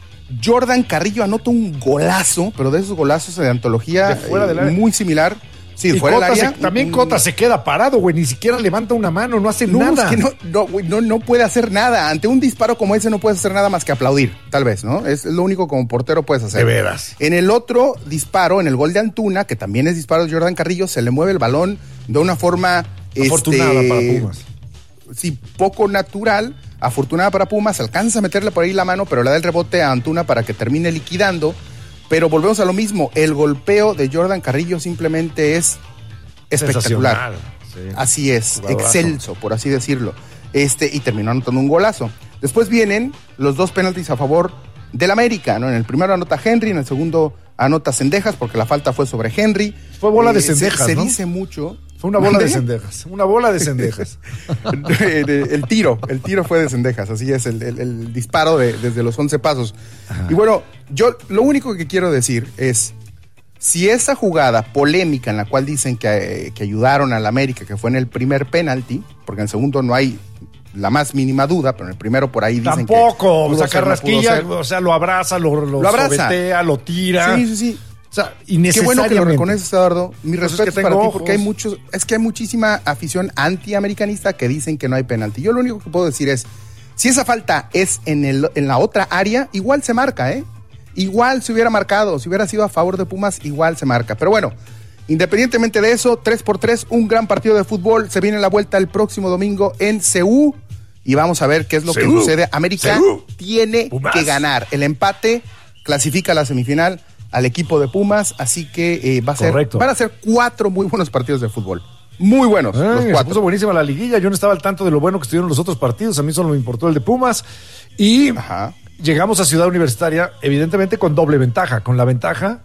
Jordan Carrillo anota un golazo, pero de esos golazos de antología de fuera del área. Muy similar. Sí, y fuera Cota del área. Se, también Cota se queda parado, güey, ni siquiera levanta una mano, no hace no, nada. Es que no, no, güey, no, no puede hacer nada. Ante un disparo como ese no puedes hacer nada más que aplaudir, tal vez, ¿no? Es lo único como portero puedes hacer. De veras. En el otro disparo, en el gol de Antuna, que también es disparo de Jordan Carrillo, se le mueve el balón de una forma afortunada este, para Pumas. Sí, poco natural, afortunada para Pumas, alcanza a meterle por ahí la mano, pero le da el rebote a Antuna para que termine liquidando. Pero volvemos a lo mismo, el golpeo de Jordan Carrillo simplemente es espectacular. Sí. Así es, Jugadorazo. excelso, por así decirlo. Este, y terminó anotando un golazo. Después vienen los dos penaltis a favor del América, ¿no? En el primero anota Henry, en el segundo anota Cendejas, porque la falta fue sobre Henry. Fue bola eh, de Cendejas, Se, ¿no? se dice mucho. Fue una bola ¿Mande? de Cendejas. Una bola de Cendejas. el, el tiro, el tiro fue de Cendejas, así es, el, el, el disparo de, desde los once pasos. Ajá. Y bueno, yo lo único que quiero decir es, si esa jugada polémica en la cual dicen que, que ayudaron al América, que fue en el primer penalti, porque en el segundo no hay la más mínima duda, pero en el primero por ahí dicen tampoco, que... o sea, Carrasquilla, o sea, lo abraza, lo, lo, lo abraza. sobetea, lo tira. Sí, sí, sí. O sea, qué bueno que lo reconoces, Eduardo. Mi pues respeto es que para ojos. ti, porque hay muchos, es que hay muchísima afición antiamericanista que dicen que no hay penalti. Yo lo único que puedo decir es, si esa falta es en, el, en la otra área, igual se marca, ¿eh? Igual se hubiera marcado, si hubiera sido a favor de Pumas, igual se marca. Pero bueno, independientemente de eso, tres por tres, un gran partido de fútbol. Se viene la vuelta el próximo domingo en Seúl y vamos a ver qué es lo Seúl. que sucede. América Seúl. tiene Pumas. que ganar. El empate clasifica a la semifinal al equipo de Pumas, así que eh, va a ser, van a ser cuatro muy buenos partidos de fútbol. Muy buenos. Ay, los cuatro. Se puso buenísima la liguilla. Yo no estaba al tanto de lo bueno que estuvieron los otros partidos. A mí solo me importó el de Pumas. Y Ajá. llegamos a Ciudad Universitaria, evidentemente con doble ventaja. Con la ventaja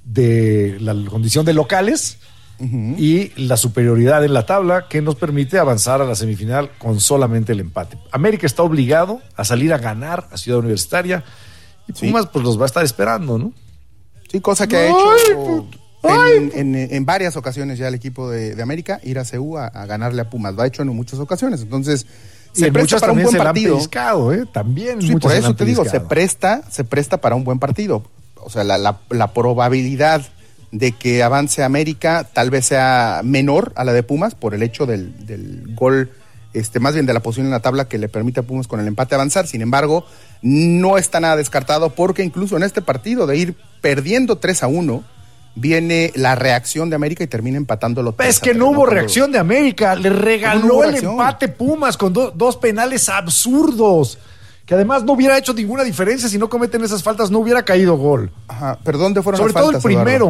de la condición de locales uh-huh. y la superioridad en la tabla que nos permite avanzar a la semifinal con solamente el empate. América está obligado a salir a ganar a Ciudad Universitaria y Pumas sí. pues los va a estar esperando, ¿no? Sí, cosa que Ay, ha hecho en, en, en varias ocasiones ya el equipo de, de América, ir a C U a, a ganarle a Pumas. Lo ha hecho en muchas ocasiones. Entonces, y se presta para un buen se partido. Pescado, ¿eh? También. Sí, por eso te digo, se presta, se presta para un buen partido. O sea, la, la, la probabilidad de que avance América tal vez sea menor a la de Pumas por el hecho del, del gol, este, más bien de la posición en la tabla que le permite a Pumas con el empate avanzar. Sin embargo, no está nada descartado porque incluso en este partido de ir perdiendo tres a uno, viene la reacción de América y termina empatándolo. Es que no hubo reacción de América, le regaló no el reacción. empate Pumas con do, dos penales absurdos, que además no hubiera hecho ninguna diferencia si no cometen esas faltas, no hubiera caído gol. Ajá, pero ¿dónde fueron Sobre las faltas? Sobre todo el primero. Eduardo?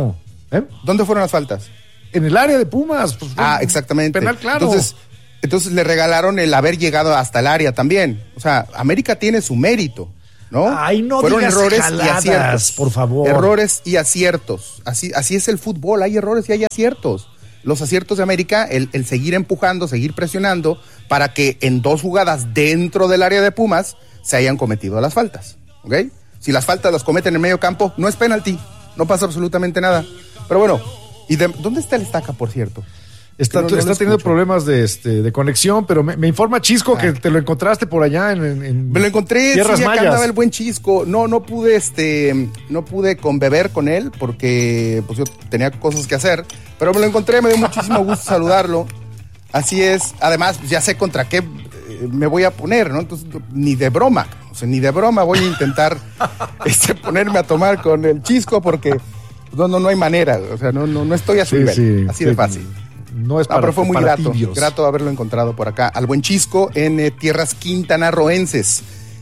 ¿Eh? ¿Dónde fueron las faltas? En el área de Pumas. Pues, ah, exactamente. Penal, claro. Entonces, entonces le regalaron el haber llegado hasta el área también. O sea, América tiene su mérito, ¿no? Ay, no Fueron digas errores jaladas, y aciertos. por favor. Errores y aciertos. Así, así es el fútbol, hay errores y hay aciertos. Los aciertos de América, el, el seguir empujando, seguir presionando, para que en dos jugadas dentro del área de Pumas se hayan cometido las faltas, ¿ok? Si las faltas las cometen en medio campo, no es penalti, no pasa absolutamente nada. Pero bueno, ¿y de, dónde está el Estaca, por cierto? Está, no, no está teniendo problemas de, este, de conexión, pero me, me informa Chisco ah. que te lo encontraste por allá en, en, en me lo encontré, Tierras sí, acá Mayas. andaba el buen Chisco. No, no pude, este, no pude conbeber con él porque pues yo tenía cosas que hacer, pero me lo encontré, me dio muchísimo gusto saludarlo. Así es, además ya sé contra qué me voy a poner, ¿no? Entonces, ni de broma, o sea, ni de broma voy a intentar este, ponerme a tomar con el Chisco porque no, no, no hay manera, o sea, no, no, no estoy a su sí, nivel, sí, así sí. de fácil. No es para, no, pero fue muy para grato, tibios. grato haberlo encontrado por acá, al buen Chisco en eh, tierras quintanarroenses.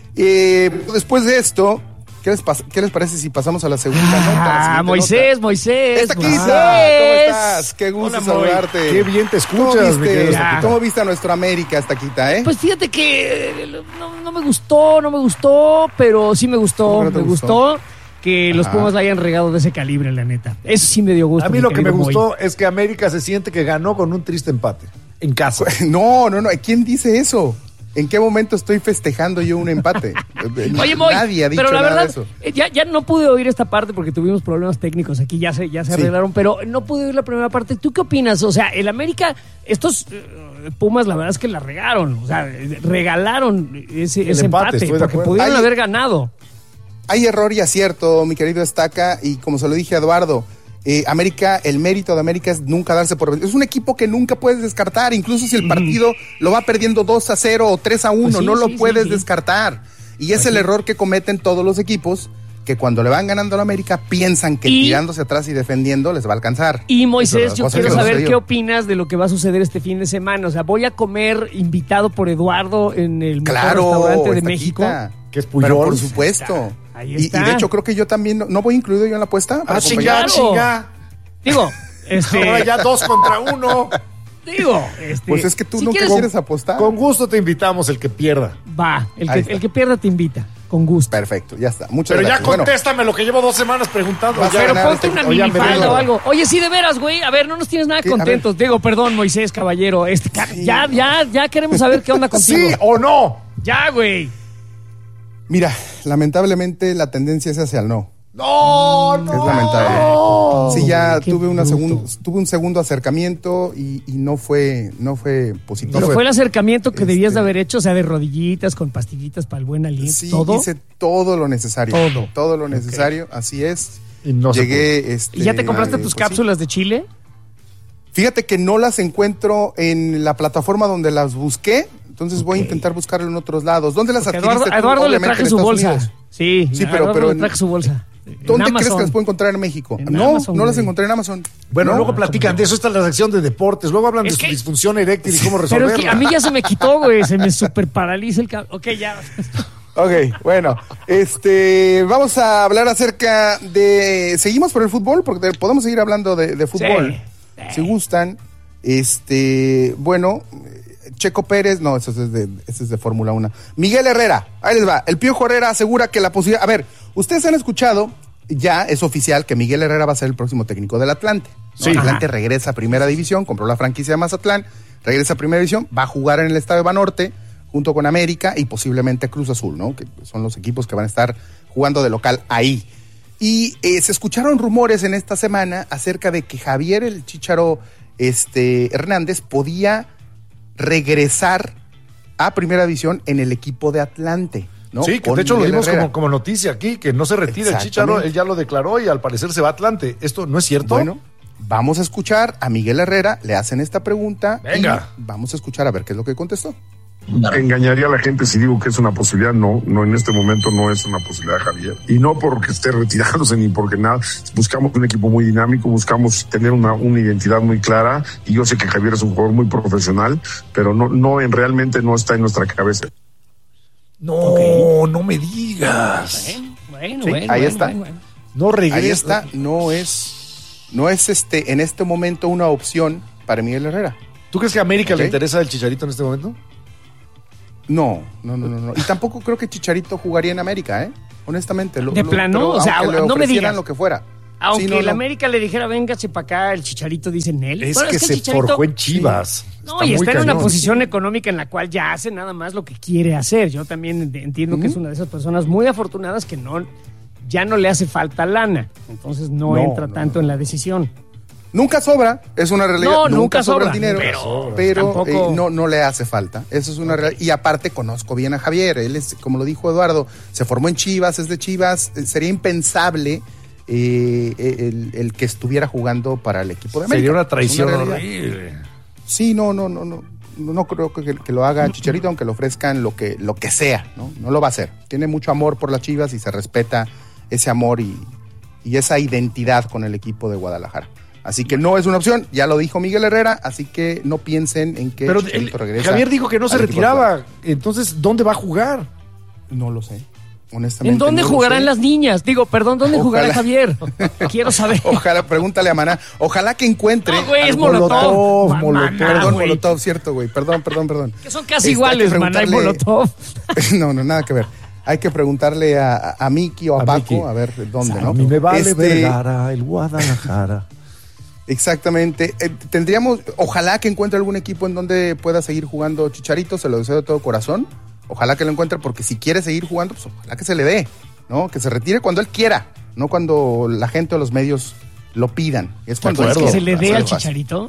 Eh, después de esto, ¿qué les, pas- ¿qué les parece si pasamos a la segunda ah, nota? Moisés, nota? Moisés. ¡Esta Moisés. Quita! ¿Cómo estás? Qué gusto Hola, saludarte. Qué bien te escuchas, ¿Cómo mi viste, querido? ¿Cómo viste a nuestro América, Estaquita, eh? Pues fíjate que no, no me gustó, no me gustó, pero sí me gustó, no me gustó? gustó que los Ajá. Pumas la hayan regado de ese calibre, la neta. Eso sí me dio gusto. A mí mi lo que me querido Moy. gustó es que América se siente que ganó con un triste empate. En casa. No, no, no. ¿Quién dice eso? ¿En qué momento estoy festejando yo un empate? Oye, Moy, nadie ha dicho pero la nada verdad, de eso. eh, ya, ya no pude oír esta parte porque tuvimos problemas técnicos aquí, ya se, ya se Sí. arreglaron, pero no pude oír la primera parte. ¿Tú qué opinas? O sea, el América, estos eh, Pumas, la verdad es que la regaron, o sea, regalaron ese, El ese empate, empate, estoy de porque acuerdo. pudieron Hay- haber ganado. Hay error y acierto, mi querido Estaca, y como se lo dije a Eduardo, eh, América, el mérito de América es nunca darse por vencido. Es un equipo que nunca puedes descartar, incluso si el partido lo va perdiendo dos a cero o tres a uno, Pues sí, no lo sí, puedes sí, sí. descartar. Y es Pues el sí. error que cometen todos los equipos, que cuando le van ganando a la América piensan que Y- tirándose atrás y defendiendo les va a alcanzar. Y Moisés, yo Cosa quiero que no saber sucedió. qué opinas de lo que va a suceder este fin de semana. O sea, voy a comer invitado por Eduardo en el mejor Claro, restaurante de Estaquita, México. Que es Pero Puyol. por supuesto. Ahí Y, y está. de hecho creo que yo también, no, ¿no voy incluido yo en la apuesta? para Ah, acompañar? chinga, Claro. chinga. Digo, este, Ahora ya dos contra uno. digo, este, Pues es que tú si no quieres- quieres apostar. Con gusto te invitamos el que pierda. Va, el Ahí que, está. el que pierda te invita, con gusto. Perfecto, ya está. Muchas Pero ya gracias. Bueno, contéstame lo que llevo dos semanas preguntando. Vas a Ya- Pero ganar ponte este- una Oye, minifalda América. o algo. Oye, sí, de veras, güey. A ver, no nos tienes nada ¿Qué? A contentos. Digo, perdón, Moisés, caballero. Este, ca- Sí. ya, ya, ya queremos saber qué onda contigo. ¿Sí o no? Ya, güey. mira, lamentablemente la tendencia es hacia el no. No, no. Es lamentable. Sí, ya qué tuve una bruto. segundo, tuve un segundo acercamiento y, y no fue, no fue positivo. Pero fue- fue el acercamiento que debías Este- de haber hecho, o sea, de rodillitas, con pastillitas para el buen aliento, Sí, todo. hice todo lo necesario. Todo. Todo lo necesario, así es. Y no se Llegué, este, ¿Y ya te compraste eh, tus pues sí. cápsulas de chile? Fíjate que no las encuentro en la plataforma donde las busqué, entonces voy a intentar buscarlo en otros lados. ¿Dónde las Porque adquiriste Eduardo, a tú? Eduardo le Obviamente traje en su Estados bolsa. Unidos. Sí, Sí, a pero- Eduardo pero le en- traje su bolsa. En ¿Dónde crees Amazon. que las puedo encontrar en México? En no, Amazon, no las güey. encontré en Amazon. Bueno, ¿No? luego platican de eso. Esta es la sección de deportes. Luego hablan Es de que- su disfunción eréctil y cómo Pero resolverla. es que a mí ya se me quitó, güey. Se me super paraliza el cabello. Ok, ya. Ok, bueno, este, vamos a hablar acerca de, seguimos por el fútbol, porque podemos seguir hablando de, de fútbol, Sí. si gustan. Este, bueno, Checo Pérez, no, eso es de, eso es de Fórmula uno. Miguel Herrera, ahí les va. El Piojo Herrera asegura que la posibilidad, a ver, ustedes han escuchado, ya es oficial que Miguel Herrera va a ser el próximo técnico del Atlante. ¿no? Sí. Atlante Ajá. regresa a Primera División, compró la franquicia de Mazatlán, regresa a Primera División, va a jugar en el Estadio Banorte junto con América y posiblemente Cruz Azul, ¿no? Que son los equipos que van a estar jugando de local ahí. Y eh, se escucharon rumores en esta semana acerca de que Javier el Chícharo este, Hernández podía regresar a Primera División en el equipo de Atlante, ¿no? Sí, que Con de hecho lo Miguel dimos Herrera. como, como noticia aquí, que no se retira el Chícharo, Exactamente. él ya lo declaró y al parecer se va a Atlante. ¿Esto no es cierto? Bueno, vamos a escuchar a Miguel Herrera, le hacen esta pregunta. Venga. Y vamos a escuchar a ver qué es lo que contestó. Engañaría a la gente si digo que es una posibilidad. No, no, en este momento no es una posibilidad, Javier. Y no porque esté retirándose ni porque nada. Buscamos un equipo muy dinámico, buscamos tener una, una identidad muy clara. Y yo sé que Javier es un jugador muy profesional, pero no, no, en realmente no está en nuestra cabeza. No, Ok. no me digas. Bueno, Sí, bueno, ahí bueno, está. bueno, bueno. No regresa. Ahí está, no es, no es este en este momento una opción para Miguel Herrera. ¿Tú crees que a América ¿Okay? le interesa el Chicharito en este momento? No, no, no, no, no. Y tampoco creo que Chicharito jugaría en América, ¿eh? Honestamente. Lo, ¿De lo, plano? pero O sea, aunque le no me digas. lo que fuera. Aunque Sí, no, el no. América le dijera, véngase para acá, el Chicharito dice en él. Es Bueno, que el se Chicharito- forjó en Chivas. No, Está y muy está en una cañón. posición económica en la cual ya hace nada más lo que quiere hacer. Yo también entiendo que es una de esas personas muy afortunadas que no, ya no le hace falta lana. Entonces no, No, entra no, tanto en la decisión. Nunca sobra, es una realidad. No, nunca, nunca sobra, sobra, el dinero, pero pero, tampoco- eh, no, no le hace falta. Eso es una realidad. Y aparte conozco bien a Javier. Él es, como lo dijo Eduardo, se formó en Chivas, es de Chivas. Eh, Sería impensable eh, el, el que estuviera jugando para el equipo de América. Sería una Es traición realidad. horrible. Sí, no, no, no, no. No creo que, que lo haga Chicharito, aunque le ofrezcan lo que, lo que sea, ¿no? No lo va a hacer. Tiene mucho amor por las Chivas y se respeta ese amor y, y esa identidad con el equipo de Guadalajara. Así que no es una opción, ya lo dijo Miguel Herrera, así que no piensen en que Pero Chicharito el- regresa. Javier dijo que no se al equipo de retiraba. Entonces, ¿dónde va a jugar? No lo sé. Honestamente. ¿En dónde no lo jugarán sé. las niñas? Digo, perdón, ¿dónde Ojalá. jugará Javier? Quiero saber. Ojalá, pregúntale a Maná. Ojalá que encuentre. No, güey, es algo- Molotov. Molotov, Maná, Molotov. Perdón, güey. Molotov, cierto, güey. Perdón, perdón, perdón. Que son casi Este, iguales, hay que Maná y preguntarle- Molotov. No, no, nada que ver. Hay que preguntarle a, a, a Miki o a, A Paco, Miki. a ver dónde, ¿no? A mí me vale Este, Vergara, el Guadalajara. Exactamente. Eh, tendríamos, ojalá que encuentre algún equipo en donde pueda seguir jugando Chicharito, se lo deseo de todo corazón. Ojalá que lo encuentre, porque si quiere seguir jugando, pues ojalá que se le dé, ¿no? Que se retire cuando él quiera, no cuando la gente o los medios lo pidan. Es cuando ¿Quieres él que quiera, se le dé así al de fácil. Chicharito?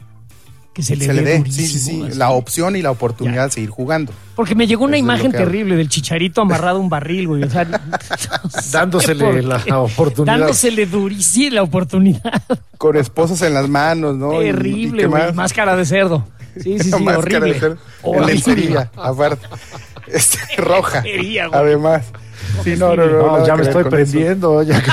Que se le Se le dé dé, durísimo, sí, sí, sí, así. la opción y la oportunidad de seguir jugando. Porque me llegó una Eso es lo imagen que hago. terrible del Chicharito amarrado a un barril, güey. O sea, no sé Dándosele por la qué. oportunidad. Dándosele durísimo la oportunidad. Con esposas en las manos, ¿no? Y- y Terrible, qué güey. más. Máscara de cerdo. Sí, sí, sí, Máscara horrible. de cerdo. En Horrible. lencería, aparte. Este, roja. Lencería, güey. Además. Sí, no, no, no. No, nada ya que me ver estoy con eso. prendiendo. ya.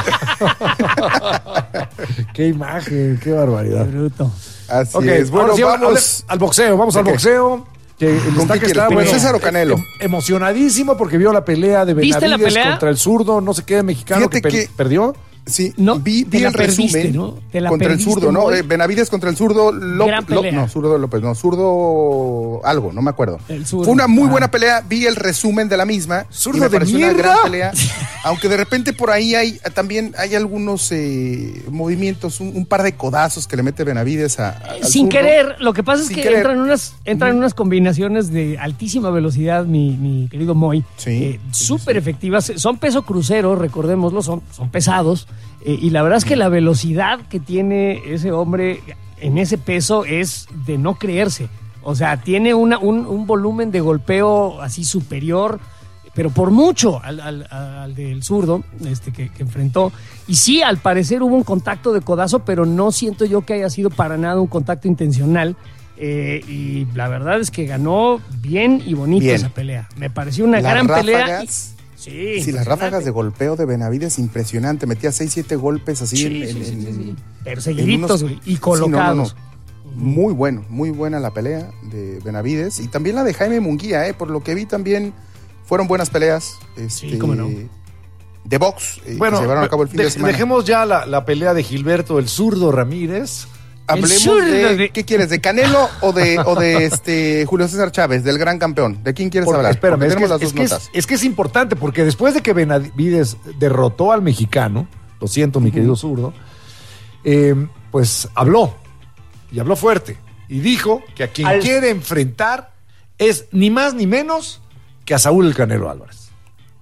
Qué imagen, qué barbaridad. Qué bruto. Así Ok, es. Bueno, ahora sí, vamos. al, al boxeo, vamos ¿De al qué? boxeo. Que el ¿Con destaque qué está, quieres? bueno, ¿César o Canelo? em- emocionadísimo porque vio la pelea de ¿Viste la Benavides pelea? contra el zurdo, no sé qué, mexicano Fíjate que, per- que- perdió. Sí, No, vi, te vi la el perdiste, resumen ¿no? Te la contra el perdiste, zurdo, ¿no? muy- Eh, Benavides contra el zurdo López. Gran pelea. No, zurdo López, no, zurdo algo, no me acuerdo. El zurdo. Fue una muy Ah. buena pelea, vi el resumen de la misma. ¿Zurdo y me de pareció una mierda? gran pelea. Aunque de repente por ahí hay también hay algunos eh, movimientos, un, un par de codazos que le mete Benavides a, a- al Sin zurdo. querer, lo que pasa es Sin que querer. entran unas, entran unas combinaciones de altísima velocidad, mi, mi querido Moy, Sí, eh, sí, súper efectivas. Son peso crucero, recordémoslo, son, son pesados. eh, y la verdad es que la velocidad que tiene ese hombre en ese peso es de no creerse. O sea, tiene una, un, un volumen de golpeo así superior, pero por mucho al, al- al del zurdo este, que, que enfrentó. Y sí, al parecer hubo un contacto de codazo, pero no siento yo que haya sido para nada un contacto intencional. Eh, y la verdad es que ganó bien y bonito Bien. esa pelea. Me pareció una Las gran pelea. ráfagas, y- sí, Sí, las impresionante. ráfagas de golpeo de Benavides, impresionante. Metía seis, siete golpes así Sí, en, sí, en- sí, en- sí, sí. Pero en seguiditos, unos- güey, y Sí, colocados. no, no, no. Muy bueno, muy buena la pelea de Benavides. Y también la de Jaime Munguía, eh, por lo que vi también fueron buenas peleas. Este, Sí, cómo no. De box, eh, Bueno, que se llevaron a cabo el fin de, de- semana. dejemos ya la, la pelea de Gilberto, el zurdo Ramírez. Hablemos zurdo de, de- ¿qué quieres? ¿De Canelo o de, o de este Julio César Chávez, del gran campeón? ¿De quién quieres Porque, hablar? espérame, Porque es que, tenemos las es, dos que es- notas. es que es importante porque después de que Benavides derrotó al mexicano, lo siento, mi querido zurdo, eh, pues habló, y habló fuerte, y dijo que a quien Al- quiere enfrentar es ni más ni menos que a Saúl el Canelo Álvarez.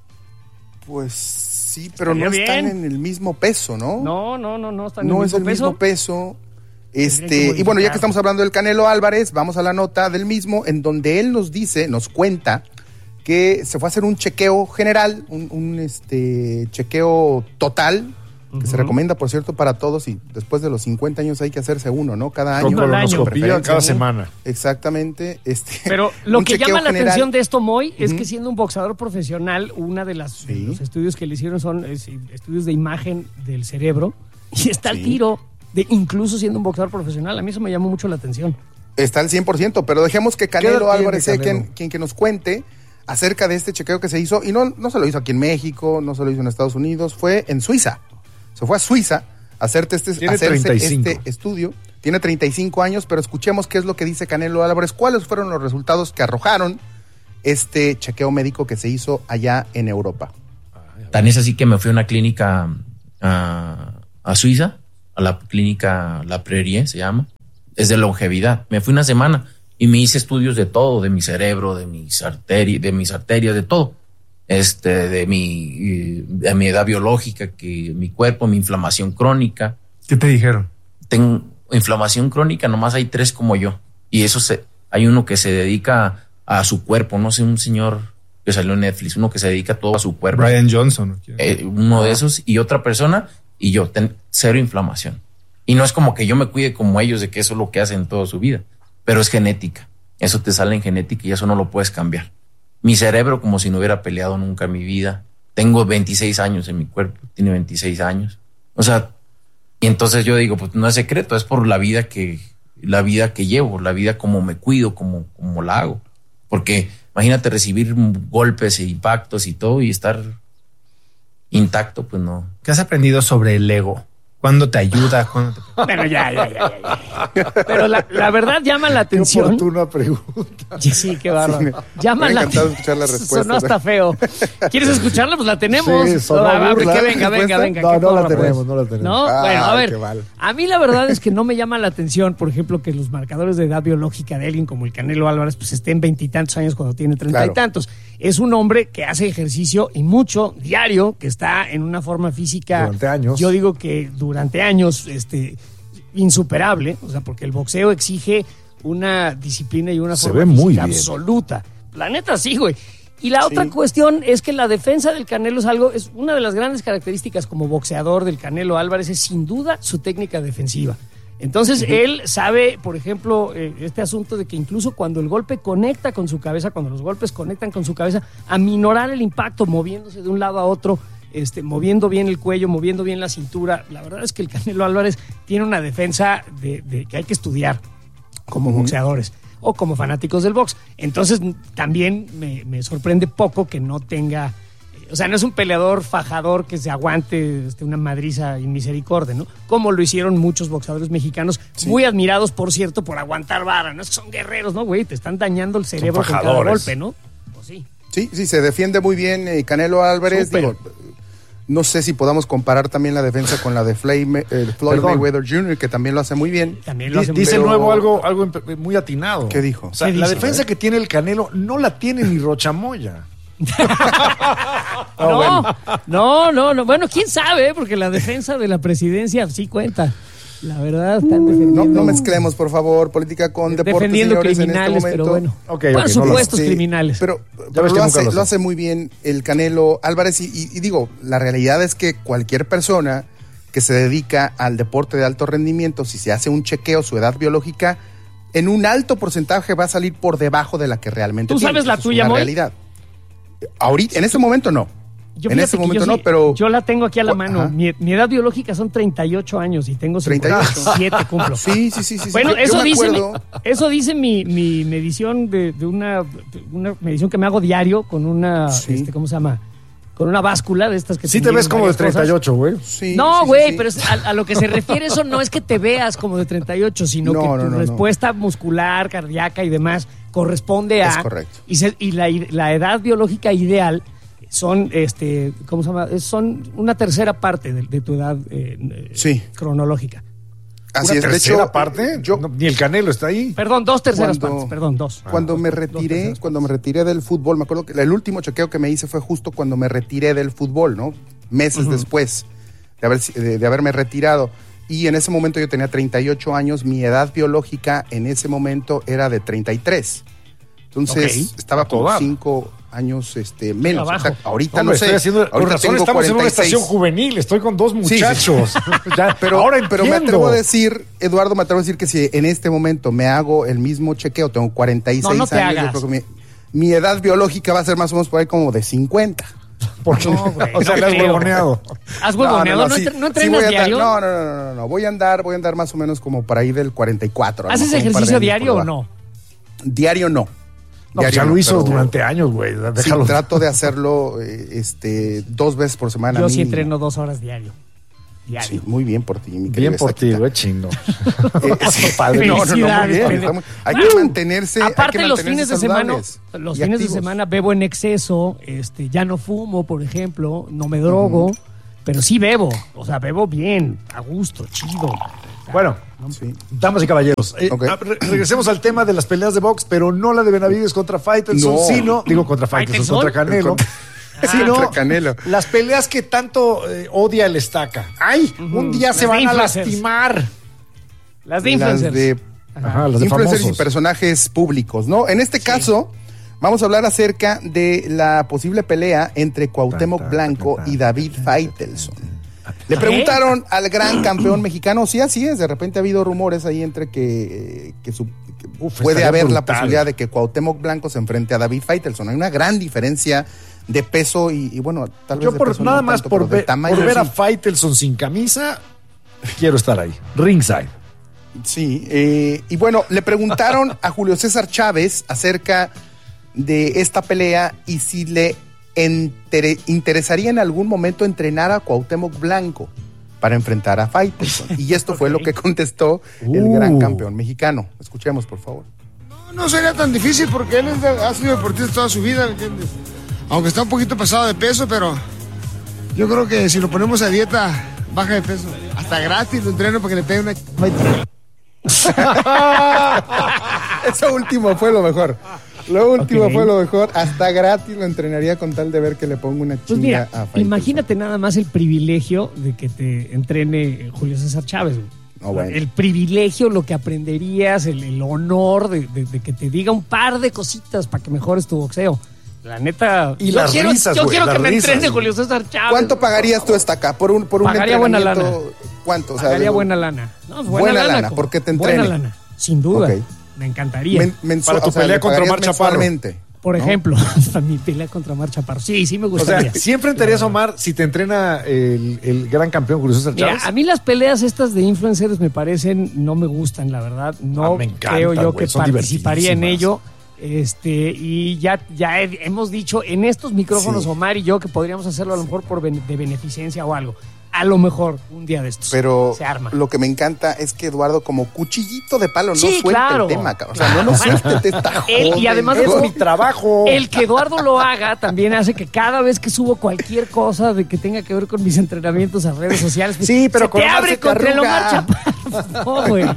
Pues sí, pero Estaría no están bien. en el mismo peso, ¿no? No, no, no, no, están en no el es mismo el peso. mismo peso. Tendrían que Este, y bueno, ya modificar. que estamos hablando del Canelo Álvarez, vamos a la nota del mismo, en donde él nos dice, nos cuenta que se fue a hacer un chequeo general, un, un, este chequeo total, que se recomienda, por cierto, para todos, y después de los cincuenta años hay que hacerse uno, ¿no? Cada año. Uno al año. Colonoscopía Preferencia, cada ¿no? semana. Exactamente. Este, Pero lo un que chequeo llama la general. atención de esto, Moy, es Ujú. que siendo un boxeador profesional, una de las de Sí. los estudios que le hicieron son es, estudios de imagen del cerebro y está al Sí. tiro de incluso siendo un boxeador profesional. A mí eso me llamó mucho la atención. Está al cien por ciento, pero dejemos que ¿Qué edad Canelo tiene Álvarez sea Canelo? quien, quien que nos cuente acerca de este chequeo que se hizo, y no, no se lo hizo aquí en México, no se lo hizo en Estados Unidos, fue en Suiza. Se fue a Suiza hacerte este, Tiene hacerse treinta y cinco. este estudio. Tiene treinta y cinco años, pero escuchemos qué es lo que dice Canelo Álvarez. ¿Cuáles fueron los resultados que arrojaron este chequeo médico que se hizo allá en Europa? Tan es así que me fui a una clínica a, a Suiza, a la clínica La Prairie se llama, es de longevidad. Me fui una semana y me hice estudios de todo, de mi cerebro, de mis arterias, de mis arterias, de todo. Este, de mi, de mi edad biológica, que mi cuerpo, mi inflamación crónica. ¿Qué te dijeron? Tengo inflamación crónica, nomás hay tres como yo. Y eso se, hay uno que se dedica a su cuerpo, no sé, un señor que salió en Netflix, uno que se dedica todo a su cuerpo. Brian Johnson. Eh, uno de esos, y otra persona, y yo, ten, cero inflamación. Y no es como que yo me cuide como ellos, de que eso es lo que hacen toda su vida, pero es genética. Eso te sale en genética y eso no lo puedes cambiar. Mi cerebro, como si no hubiera peleado nunca en mi vida. Tengo veintiséis años en mi cuerpo, tiene veintiséis años. O sea, y entonces yo digo, pues no es secreto, es por la vida que, la vida que llevo, la vida como me cuido, como, como la hago. Porque imagínate recibir golpes e impactos y todo y estar intacto, pues no. ¿Qué has aprendido sobre el ego? ¿Cuándo te ayuda? ¿Cuándo te... Bueno, ya, ya, ya, ya. Pero la, la verdad llama la atención. Qué oportuna pregunta. Sí, qué bárbaro. Sí, me llama ha la encantado escuchar la respuesta. Sonó hasta feo. ¿Quieres escucharla? Pues la tenemos. Sí, sonó a ver, burla. que venga, venga, venga. No, ¿qué no la porra, tenemos, pues? no la tenemos. No, Ah, bueno, a ver. qué mal. A mí la verdad es que no me llama la atención, por ejemplo, que los marcadores de edad biológica de alguien como el Canelo Álvarez pues estén veintitantos años cuando tiene treinta Claro. y tantos. Es un hombre que hace ejercicio y mucho diario, que está en una forma física. Durante años. Yo digo que durante años, este, insuperable, o sea, porque el boxeo exige una disciplina y una Se forma ve muy física bien. absoluta. La neta sí, güey. Y la Sí. otra cuestión es que la defensa del Canelo es algo, es una de las grandes características como boxeador del Canelo Álvarez, es sin duda su técnica defensiva. Entonces, uh-huh. él sabe, por ejemplo, eh, este asunto de que incluso cuando el golpe conecta con su cabeza, cuando los golpes conectan con su cabeza, aminorar el impacto moviéndose de un lado a otro, este, moviendo bien el cuello, moviendo bien la cintura. La verdad es que el Canelo Álvarez tiene una defensa de, de que hay que estudiar como uh-huh. boxeadores o como fanáticos del box. Entonces, también me, me sorprende poco que no tenga... O sea, no es un peleador fajador que se aguante este, una madriza y misericordia, ¿no? Como lo hicieron muchos boxeadores mexicanos, sí. muy admirados, por cierto, por aguantar vara. No es que son guerreros, ¿no, güey? Te están dañando el cerebro con cada golpe, ¿no? Pues sí. Sí, sí, se defiende muy bien eh, Canelo Álvarez. Digo, no sé si podamos comparar también la defensa con la de Floyd, eh, Floyd Mayweather junior, que también lo hace muy bien. También lo hace Dice muy el bien. nuevo algo, algo muy atinado. ¿Qué dijo? O sea, ¿Qué la dice? defensa que tiene el Canelo no la tiene ni Rochamoya. no, bueno. no, no, no. Bueno, quién sabe, porque la defensa de la presidencia sí cuenta. La verdad, están defendiendo. No, no mezclemos, por favor, política con deportes, defendiendo señores, criminales, en este pero momento. bueno. Okay, por okay, supuestos no lo, criminales. Sí, pero, pero lo, hace, lo hace muy bien el Canelo Álvarez. Y, y, y digo, la realidad es que cualquier persona que se dedica al deporte de alto rendimiento, si se hace un chequeo, su edad biológica, en un alto porcentaje va a salir por debajo de la que realmente ¿Tú tiene. sabes la Eso tuya, es una Moy? realidad. Ahorita, en este momento no. Yo en este momento yo no, sí, pero... Yo la tengo aquí a la mano. Mi, mi edad biológica son treinta y ocho años y tengo treinta y ocho. siete cumplo. Sí, sí, sí. sí bueno, sí. eso, Yo dice mi, acuerdo... eso dice mi, mi medición de, de una, una medición que me hago diario con una, sí. este, ¿cómo se llama? Con una báscula de estas que... Sí te ves como de treinta y ocho, güey. Sí, no, güey, sí, sí, pero es, a, a lo que se refiere eso no es que te veas como de treinta y ocho, sino no, que no, tu no, respuesta no. muscular, cardíaca y demás corresponde a... Es correcto. Y, se, y la, la edad biológica ideal son, este, ¿cómo se llama? Son una tercera parte de, de tu edad eh, sí. cronológica. Así ¿Una es, tercera de hecho, parte? Yo, no, ni el Canelo está ahí. Perdón, dos terceras cuando, partes, perdón, dos. Cuando ah, me dos, retiré, dos cuando me retiré del fútbol, me acuerdo que el último chequeo que me hice fue justo cuando me retiré del fútbol, ¿no? Meses uh-huh. después de, haber, de, de haberme retirado. Y en ese momento yo tenía treinta y ocho años, mi edad biológica en ese momento era de treinta y tres. Entonces okay. estaba como cinco años este, menos. O sea, ahorita Hombre, no sé. Estoy haciendo, ahorita por razón tengo estamos cuarenta y seis. En una estación juvenil, estoy con dos muchachos. Sí, sí. ya, pero, ahora pero me atrevo a decir, Eduardo, me atrevo a decir que si en este momento me hago el mismo chequeo, tengo cuarenta y seis no, no te años, hagas. yo creo que mi, mi edad biológica va a ser más o menos por ahí como de cincuenta. Porque, no, güey, o sea, no le has creo. huevoneado. ¿Has huevoneado? ¿No, no, no, sí, ¿no entrenas sí diario? No, no, no, no, no, voy a andar, voy a andar más o menos como para ahí del cuarenta y cuatro. ¿Haces ejercicio diario o no? Diario no. No, diario ya lo no, hizo durante años, güey. Sí, trato de hacerlo eh, este, dos veces por semana. Yo sí entreno dos horas diario. diario. Sí, muy bien por ti, mi Bien por ti, güey, chingo. Eh, sí, padre. No, no, no, muy bien. Está muy- hay que mantenerse. hay Aparte, que los mantenerse fines de semana, saludables los y fines activos. de semana bebo en exceso, este, ya no fumo, por ejemplo, no me drogo, uh-huh. pero sí bebo, o sea, bebo bien, a gusto, chido. Bueno, sí. Damas y caballeros, eh, okay. re- regresemos al tema de las peleas de box, pero no la de Benavides contra Faitelson, no. sino, digo contra Faitelson, contra Canelo. Contra... Ah, sino contra Canelo. Las peleas que tanto eh, odia el Estaca. ¡Ay! Uh-huh. Un día las se van a lastimar. Las de influencers. Las de, Ajá, las de influencers famosos. Y personajes públicos, ¿no? En este sí. caso, vamos a hablar acerca de la posible pelea entre Cuauhtémoc ta, ta, Blanco ta, ta, ta, y David Faitelson. Le preguntaron al gran campeón mexicano, sí, así es, de repente ha habido rumores ahí entre que, que, su, que Uf, puede haber brutal. La posibilidad de que Cuauhtémoc Blanco se enfrente a David Faitelson. Hay una gran diferencia de peso y, y bueno, tal vez yo de por peso nada no más tanto, por, ver, por ver a Faitelson sin camisa, quiero estar ahí, ringside. Sí, eh, y bueno, le preguntaron a Julio César Chávez acerca de esta pelea y si le Inter- interesaría en algún momento entrenar a Cuauhtémoc Blanco para enfrentar a Faitelson. Y esto okay. fue lo que contestó uh. el gran campeón mexicano. Escuchemos, por favor. No, no sería tan difícil porque él es de, ha sido deportista toda su vida, ¿me entiendes? Aunque está un poquito pasado de peso, pero yo creo que si lo ponemos a dieta, baja de peso. Hasta gratis lo entreno para que le pegue una... Eso último fue lo mejor. Lo último okay. fue lo mejor. Hasta gratis lo entrenaría con tal de ver que le ponga una chinga pues mira, a Faitelson. Imagínate nada más el privilegio de que te entrene Julio César Chávez. Oh, bueno. El privilegio, lo que aprenderías, el, el honor de, de, de que te diga un par de cositas para que mejores tu boxeo. La neta. Y yo las quiero, risas, yo güey, quiero que me risas, entrene güey. Julio César Chávez. ¿Cuánto pagarías tú hasta acá? Por un, por un Pagaría buena lana. ¿Cuánto? O sea, Pagaría de, buena lana. No, buena, buena lana, lana, porque te entrene. Buena lana, sin duda. Okay. Me encantaría. Men, mensual, para tu o sea, pelea contra Omar Chaparro. Por ¿no? ejemplo, para mi pelea contra Omar Chaparro. Sí, sí me gustaría. O sea, ¿sí enfrentarías a Omar si te entrena el, el gran campeón Julio César Chávez? Mira, a mí las peleas estas de influencers me parecen, no me gustan, la verdad. No ah, me encanta, creo yo wey, que participaría en ello. Este, y ya, ya he, hemos dicho en estos micrófonos, sí. Omar y yo, que podríamos hacerlo a lo mejor por ben, de beneficencia o algo. A lo mejor un día de estos. Pero se arma. Lo que me encanta es que Eduardo, como cuchillito de palo, no sí, suelta claro. el tema. O sea, no nos suelte esta joven. Y además es mi trabajo. El que Eduardo lo haga también hace que cada vez que subo cualquier cosa de que tenga que ver con mis entrenamientos a redes sociales, sí, pero se con te abre se contra el Omar Chaparro. No, güey.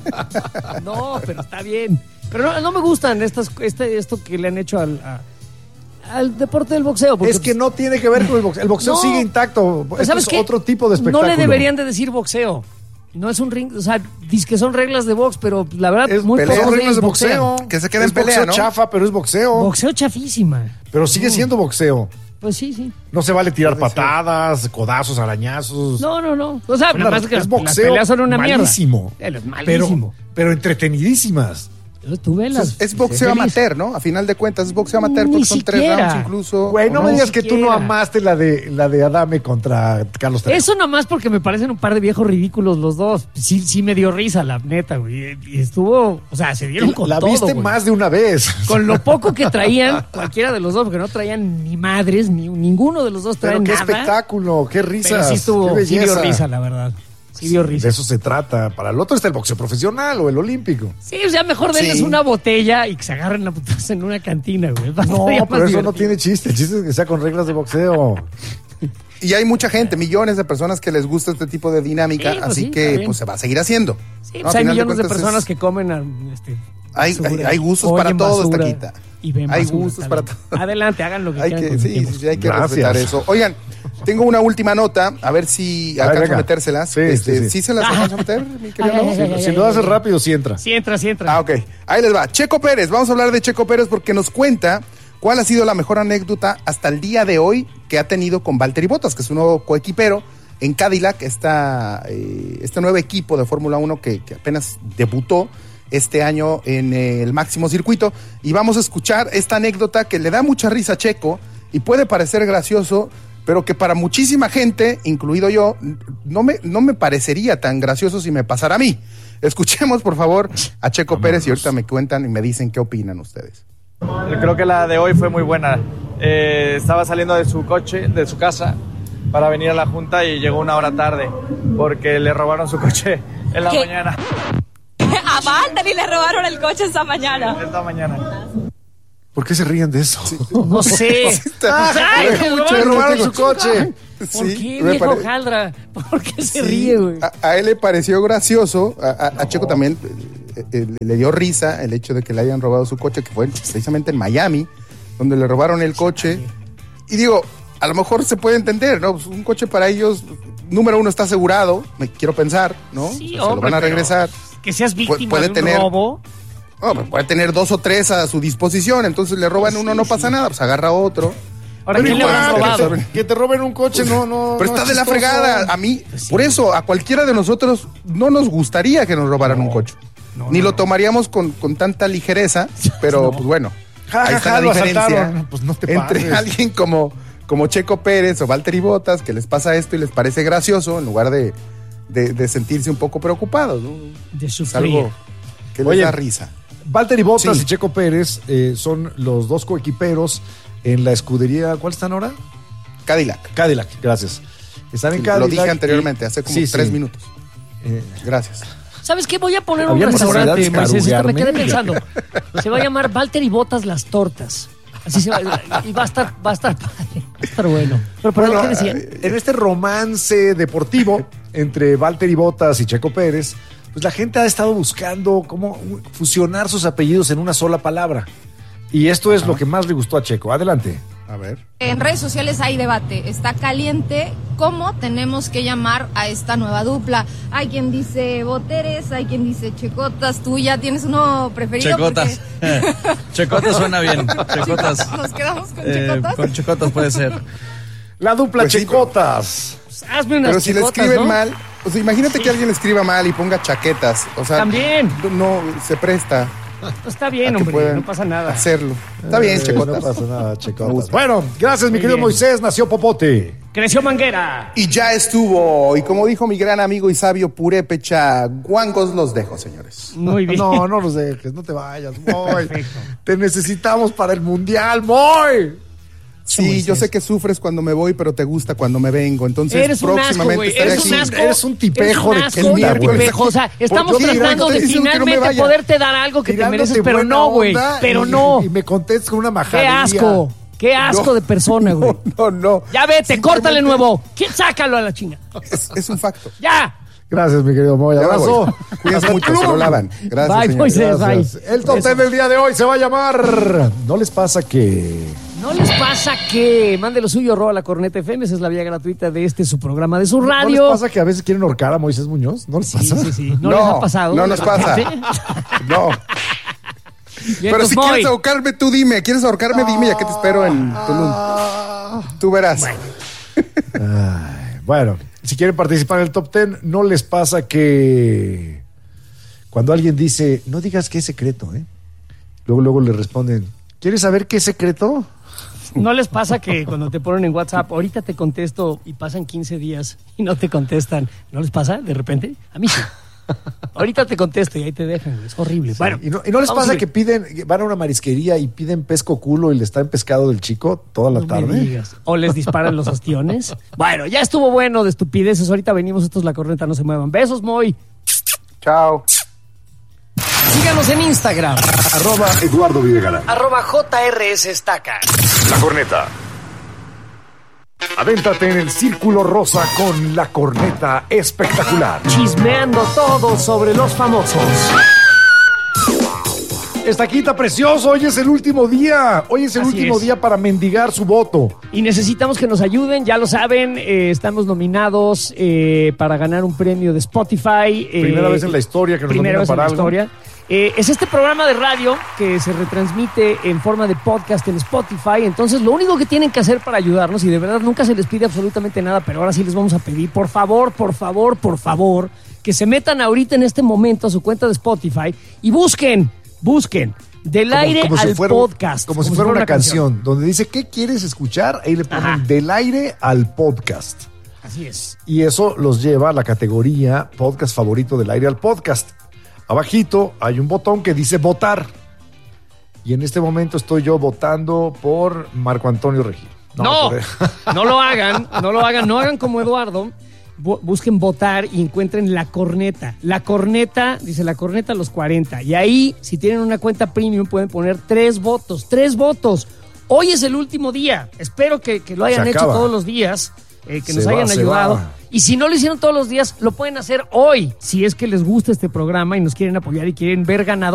No, pero está bien. Pero no, no me gustan estas, este, esto que le han hecho al, a, al deporte del boxeo. Porque, es que no tiene que ver con el boxeo. El boxeo no, sigue intacto. ¿Sabes es otro tipo de espectáculo. No le deberían de decir boxeo. No es un ring, o sea, dice que son reglas de box, pero la verdad es muy pocos reglas de boxeo. boxeo. Que se queden en pelea, boxeo ¿no? chafa, pero es boxeo. Boxeo chafísima. Pero sigue siendo boxeo. Pues sí, sí. No se vale tirar patadas, codazos, arañazos. No, no, no. O sea, nada más que es boxeo las peleas son una malísimo. mierda. Es malísimo. Pero, pero entretenidísimas. Tú velas. Es, es boxeo amateur, ¿no? A final de cuentas es boxeo amateur porque Ni son siquiera. tres rounds incluso. Güey, no, no me digas que siquiera. tú no amaste la de la de Adame contra Carlos Trejo. Eso nomás porque me parecen un par de viejos ridículos los dos. Sí, sí me dio risa, la neta, güey. Y estuvo, o sea, se dieron con la todo. La viste güey. más de una vez. Con lo poco que traían, cualquiera de los dos, porque no traían ni madres, ni ninguno de los dos traen Pero qué nada. espectáculo, qué risas. Pero sí estuvo, sí dio risa, la verdad. Sí, dio risa. De eso se trata. Para el otro está el boxeo profesional o el olímpico. Sí, o sea, mejor denles sí. una botella y que se agarren la putaza en una cantina, güey. No, pero eso divertido. No tiene chiste. El chiste es que sea con reglas de boxeo. Y hay mucha gente, millones de personas que les gusta este tipo de dinámica, sí, pues así sí, que pues se va a seguir haciendo. Sí, ¿no? Pues hay millones de, de personas es... que comen a, este, hay, hay, hay gustos para todos, Taquita. Y ven hay basura, gustos para todos. Adelante, hagan lo que hay quieran. Que, sí, sí, hay que Gracias. respetar eso. Oigan, tengo una última nota, a ver si alcanzo a metérselas. Sí, este, sí, sí. ¿Sí se las alcanzo a meter, mi querido? Ay, ay, ay, si ay, lo ay, haces ay, rápido, sí entra. Sí entra, sí entra. Ah, ok. Ahí les va. Checo Pérez, vamos a hablar de Checo Pérez porque nos cuenta cuál ha sido la mejor anécdota hasta el día de hoy que ha tenido con Valtteri Bottas, que es un nuevo coequipero en Cadillac, esta, eh, este nuevo equipo de Fórmula uno que, que apenas debutó este año en eh, el máximo circuito, y vamos a escuchar esta anécdota que le da mucha risa a Checo y puede parecer gracioso, pero que para muchísima gente, incluido yo, no me, no me parecería tan gracioso si me pasara a mí. Escuchemos por favor a Checo Vámonos. Pérez y ahorita me cuentan y me dicen qué opinan ustedes. Creo que la de hoy fue muy buena. Eh, estaba saliendo de su coche, de su casa, para venir a la junta y llegó una hora tarde porque le robaron su coche en la ¿Qué? mañana. A Valtteri le robaron el coche esta mañana. Esta mañana. ¿Por qué se ríen de eso? No sé. Ay, Me me robaron su coche. ¿Por Sí, qué, me viejo pare- Jaldra? ¿Por qué se Sí, ríe, güey? A, a él le pareció gracioso, a, a- a Checo también eh, eh, le dio risa el hecho de que le hayan robado su coche, que fue precisamente en Miami, donde le robaron el coche. Y digo, a lo mejor se puede entender, ¿no? Pues un coche para ellos, número uno, está asegurado, me quiero pensar, ¿no? Sí, Se lo hombre, van a pero regresar. Que seas víctima puede de un tener- robo. No, pues puede tener dos o tres a su disposición, entonces le roban uno, no pasa nada, pues agarra otro. Ahora, Pero ¿quién le habrán igual, robado? que te- Que te roben un coche, no, no. Pero no está es de la chistoso. fregada. A mí, por eso, a cualquiera de nosotros no nos gustaría que nos robaran un coche. Ni lo tomaríamos con, con tanta ligereza, pero pues bueno, Ja, ahí ja, está ja, la lo diferencia asaltaron. No, pues no te entre pases. alguien como, como Checo Pérez o Valtteri Bottas, que les pasa esto y les parece gracioso, en lugar de, de, de sentirse un poco preocupados, ¿no? De Es sufrir. algo que les Oye, da risa. Valtteri Bottas Sí. y Checo Pérez eh, son los dos coequiperos en la escudería. ¿Cuál están ahora? Cadillac. Cadillac, gracias. Están en Sí, Cadillac. lo dije y- anteriormente, hace como Sí, tres sí. minutos. Eh, Gracias. ¿Sabes qué? Voy a poner un Había necesidad restaurante, de Moisés. Esto me quedé escaruguearme. pensando. Se va a llamar Valtteri Bottas Las Tortas. Así se va, y va a estar, va a estar padre. Va a estar bueno. Pero, perdón, Bueno, ¿qué decían? eh, en este romance deportivo entre Valtteri Bottas y Checo Pérez, pues la gente ha estado buscando cómo fusionar sus apellidos en una sola palabra. Y esto es lo que más le gustó a Checo. Adelante. A ver. En redes sociales hay debate, está caliente cómo tenemos que llamar a esta nueva dupla. Hay quien dice Boteres, hay quien dice Checotas, tú ya tienes uno preferido. Checotas. Checotas suena bien. Checotas. Porque- Nos quedamos con Eh, Checotas. con Checotas puede ser. La dupla Pues sí, Checotas. Pues hazme unas Pero si le checotas, escriben ¿no? mal, o sea, imagínate que alguien le escriba mal y ponga chaquetas. O sea, También. no se presta Pues está bien, a que hombre. puedan No pasa nada. hacerlo. Está bien, Eh, Checotas. No pasa nada, Me Checotas. gusta. Bueno, gracias, mi Muy querido bien. Moisés. Nació Popote. Creció Manguera. Y ya estuvo. Y como dijo mi gran amigo y sabio Purépecha, guangos los dejo, señores. Muy bien. No, no los dejes, no te vayas, Moy. Te necesitamos para el mundial, Moy. Sí, yo sé que sufres cuando me voy, pero te gusta cuando me vengo. Entonces, Eres un asco, próximamente güey. estaré Eres un aquí. asco. Eres un tipejo Eres un de asco el y un miércoles. tipejo. O sea, estamos ¿Por qué? tratando Estoy de diciendo que no me finalmente vaya. poderte dar algo que te Tirándote mereces, pero buena no, güey. onda Pero y- no. Y me contestas con una Qué majadería. asco. Qué asco No. de persona, güey. No, no. Ya vete, Simplemente- córtale nuevo. ¿Quién? Sácalo a la chinga. Es, es un facto. Ya. Gracias, mi querido Moy. Ya me Abrazo. voy. Cuídense mucho, se lo lavan. Gracias, Bye, señores. Moisés. Gracias. Bye. El top ten del día de hoy se va a llamar ¿No les pasa que...? ¿No les pasa que mande lo suyo, arroba la corneta F M? Esa es la vía gratuita de este su programa de su ¿No radio. les pasa que a veces quieren ahorcar a Moisés Muñoz? ¿No les Sí, pasa? sí, sí. ¿No, No, les ha pasado? no nos pasa. ¿Sí? No. Y Pero entonces si voy. quieres ahorcarme, tú dime. ¿Quieres ahorcarme? Dime, ya que te espero en Tulum. Tú verás. Ay, bueno, si quieren participar en el top ten, ¿no les pasa que cuando alguien dice, no digas qué es secreto, ¿eh? Luego, luego le responden, ¿quieres saber qué es secreto? ¿No les pasa que cuando te ponen en WhatsApp, ahorita te contesto y pasan quince días y no te contestan? ¿No les pasa de repente? A mí sí. Ahorita te contesto y ahí te dejan, güey. Es horrible. Bueno, ¿Y no, y no les vamos pasa a ver. que piden, que van a una marisquería y piden pesco culo y le está en pescado del chico toda la No me tarde? digas. O les disparan los ostiones. Bueno, ya estuvo bueno de estupideces. Ahorita venimos, estos La Corneta, no se muevan. Besos, Moy. Chao. Síganos en Instagram. Arroba Eduardo Videgaray. Arroba J R S Estaca. La corneta. Avéntate en el círculo rosa con la corneta espectacular. Chismeando todo sobre los famosos. Estaquita precioso, hoy es el último día. Hoy es el Así último es. día para mendigar su voto. Y necesitamos que nos ayuden, ya lo saben, eh, estamos nominados eh, para ganar un premio de Spotify. eh, Primera vez en la historia que nos primera nominan vez en para la algo. historia. Eh, es este programa de radio que se retransmite en forma de podcast en Spotify. Entonces, lo único que tienen que hacer para ayudarnos, y de verdad nunca se les pide absolutamente nada, pero ahora sí les vamos a pedir, por favor, por favor, por favor, que se metan ahorita en este momento a su cuenta de Spotify y busquen, busquen del Como- aire como si al fuera- podcast. Como, si fuera una canción, donde dice, ¿qué quieres escuchar? Ahí le ponen Ajá. del aire al podcast. Así es. Y eso los lleva a la categoría podcast favorito del aire al podcast. Abajito hay un botón que dice votar. Y en este momento estoy yo votando por Marco Antonio Regil. No, por- no lo hagan, no lo hagan, no hagan como Eduardo. Bu- Busquen votar y encuentren la corneta. La corneta, dice la corneta a los cuarenta. Y ahí, si tienen una cuenta premium, pueden poner tres votos. Tres votos. Hoy es el último día. Espero que, que lo hayan Se hecho acaba. todos los días, eh, que Se nos va, hayan se ayudado. va. Y si no lo hicieron todos los días, lo pueden hacer hoy. Si es que les gusta este programa y nos quieren apoyar y quieren ver ganador.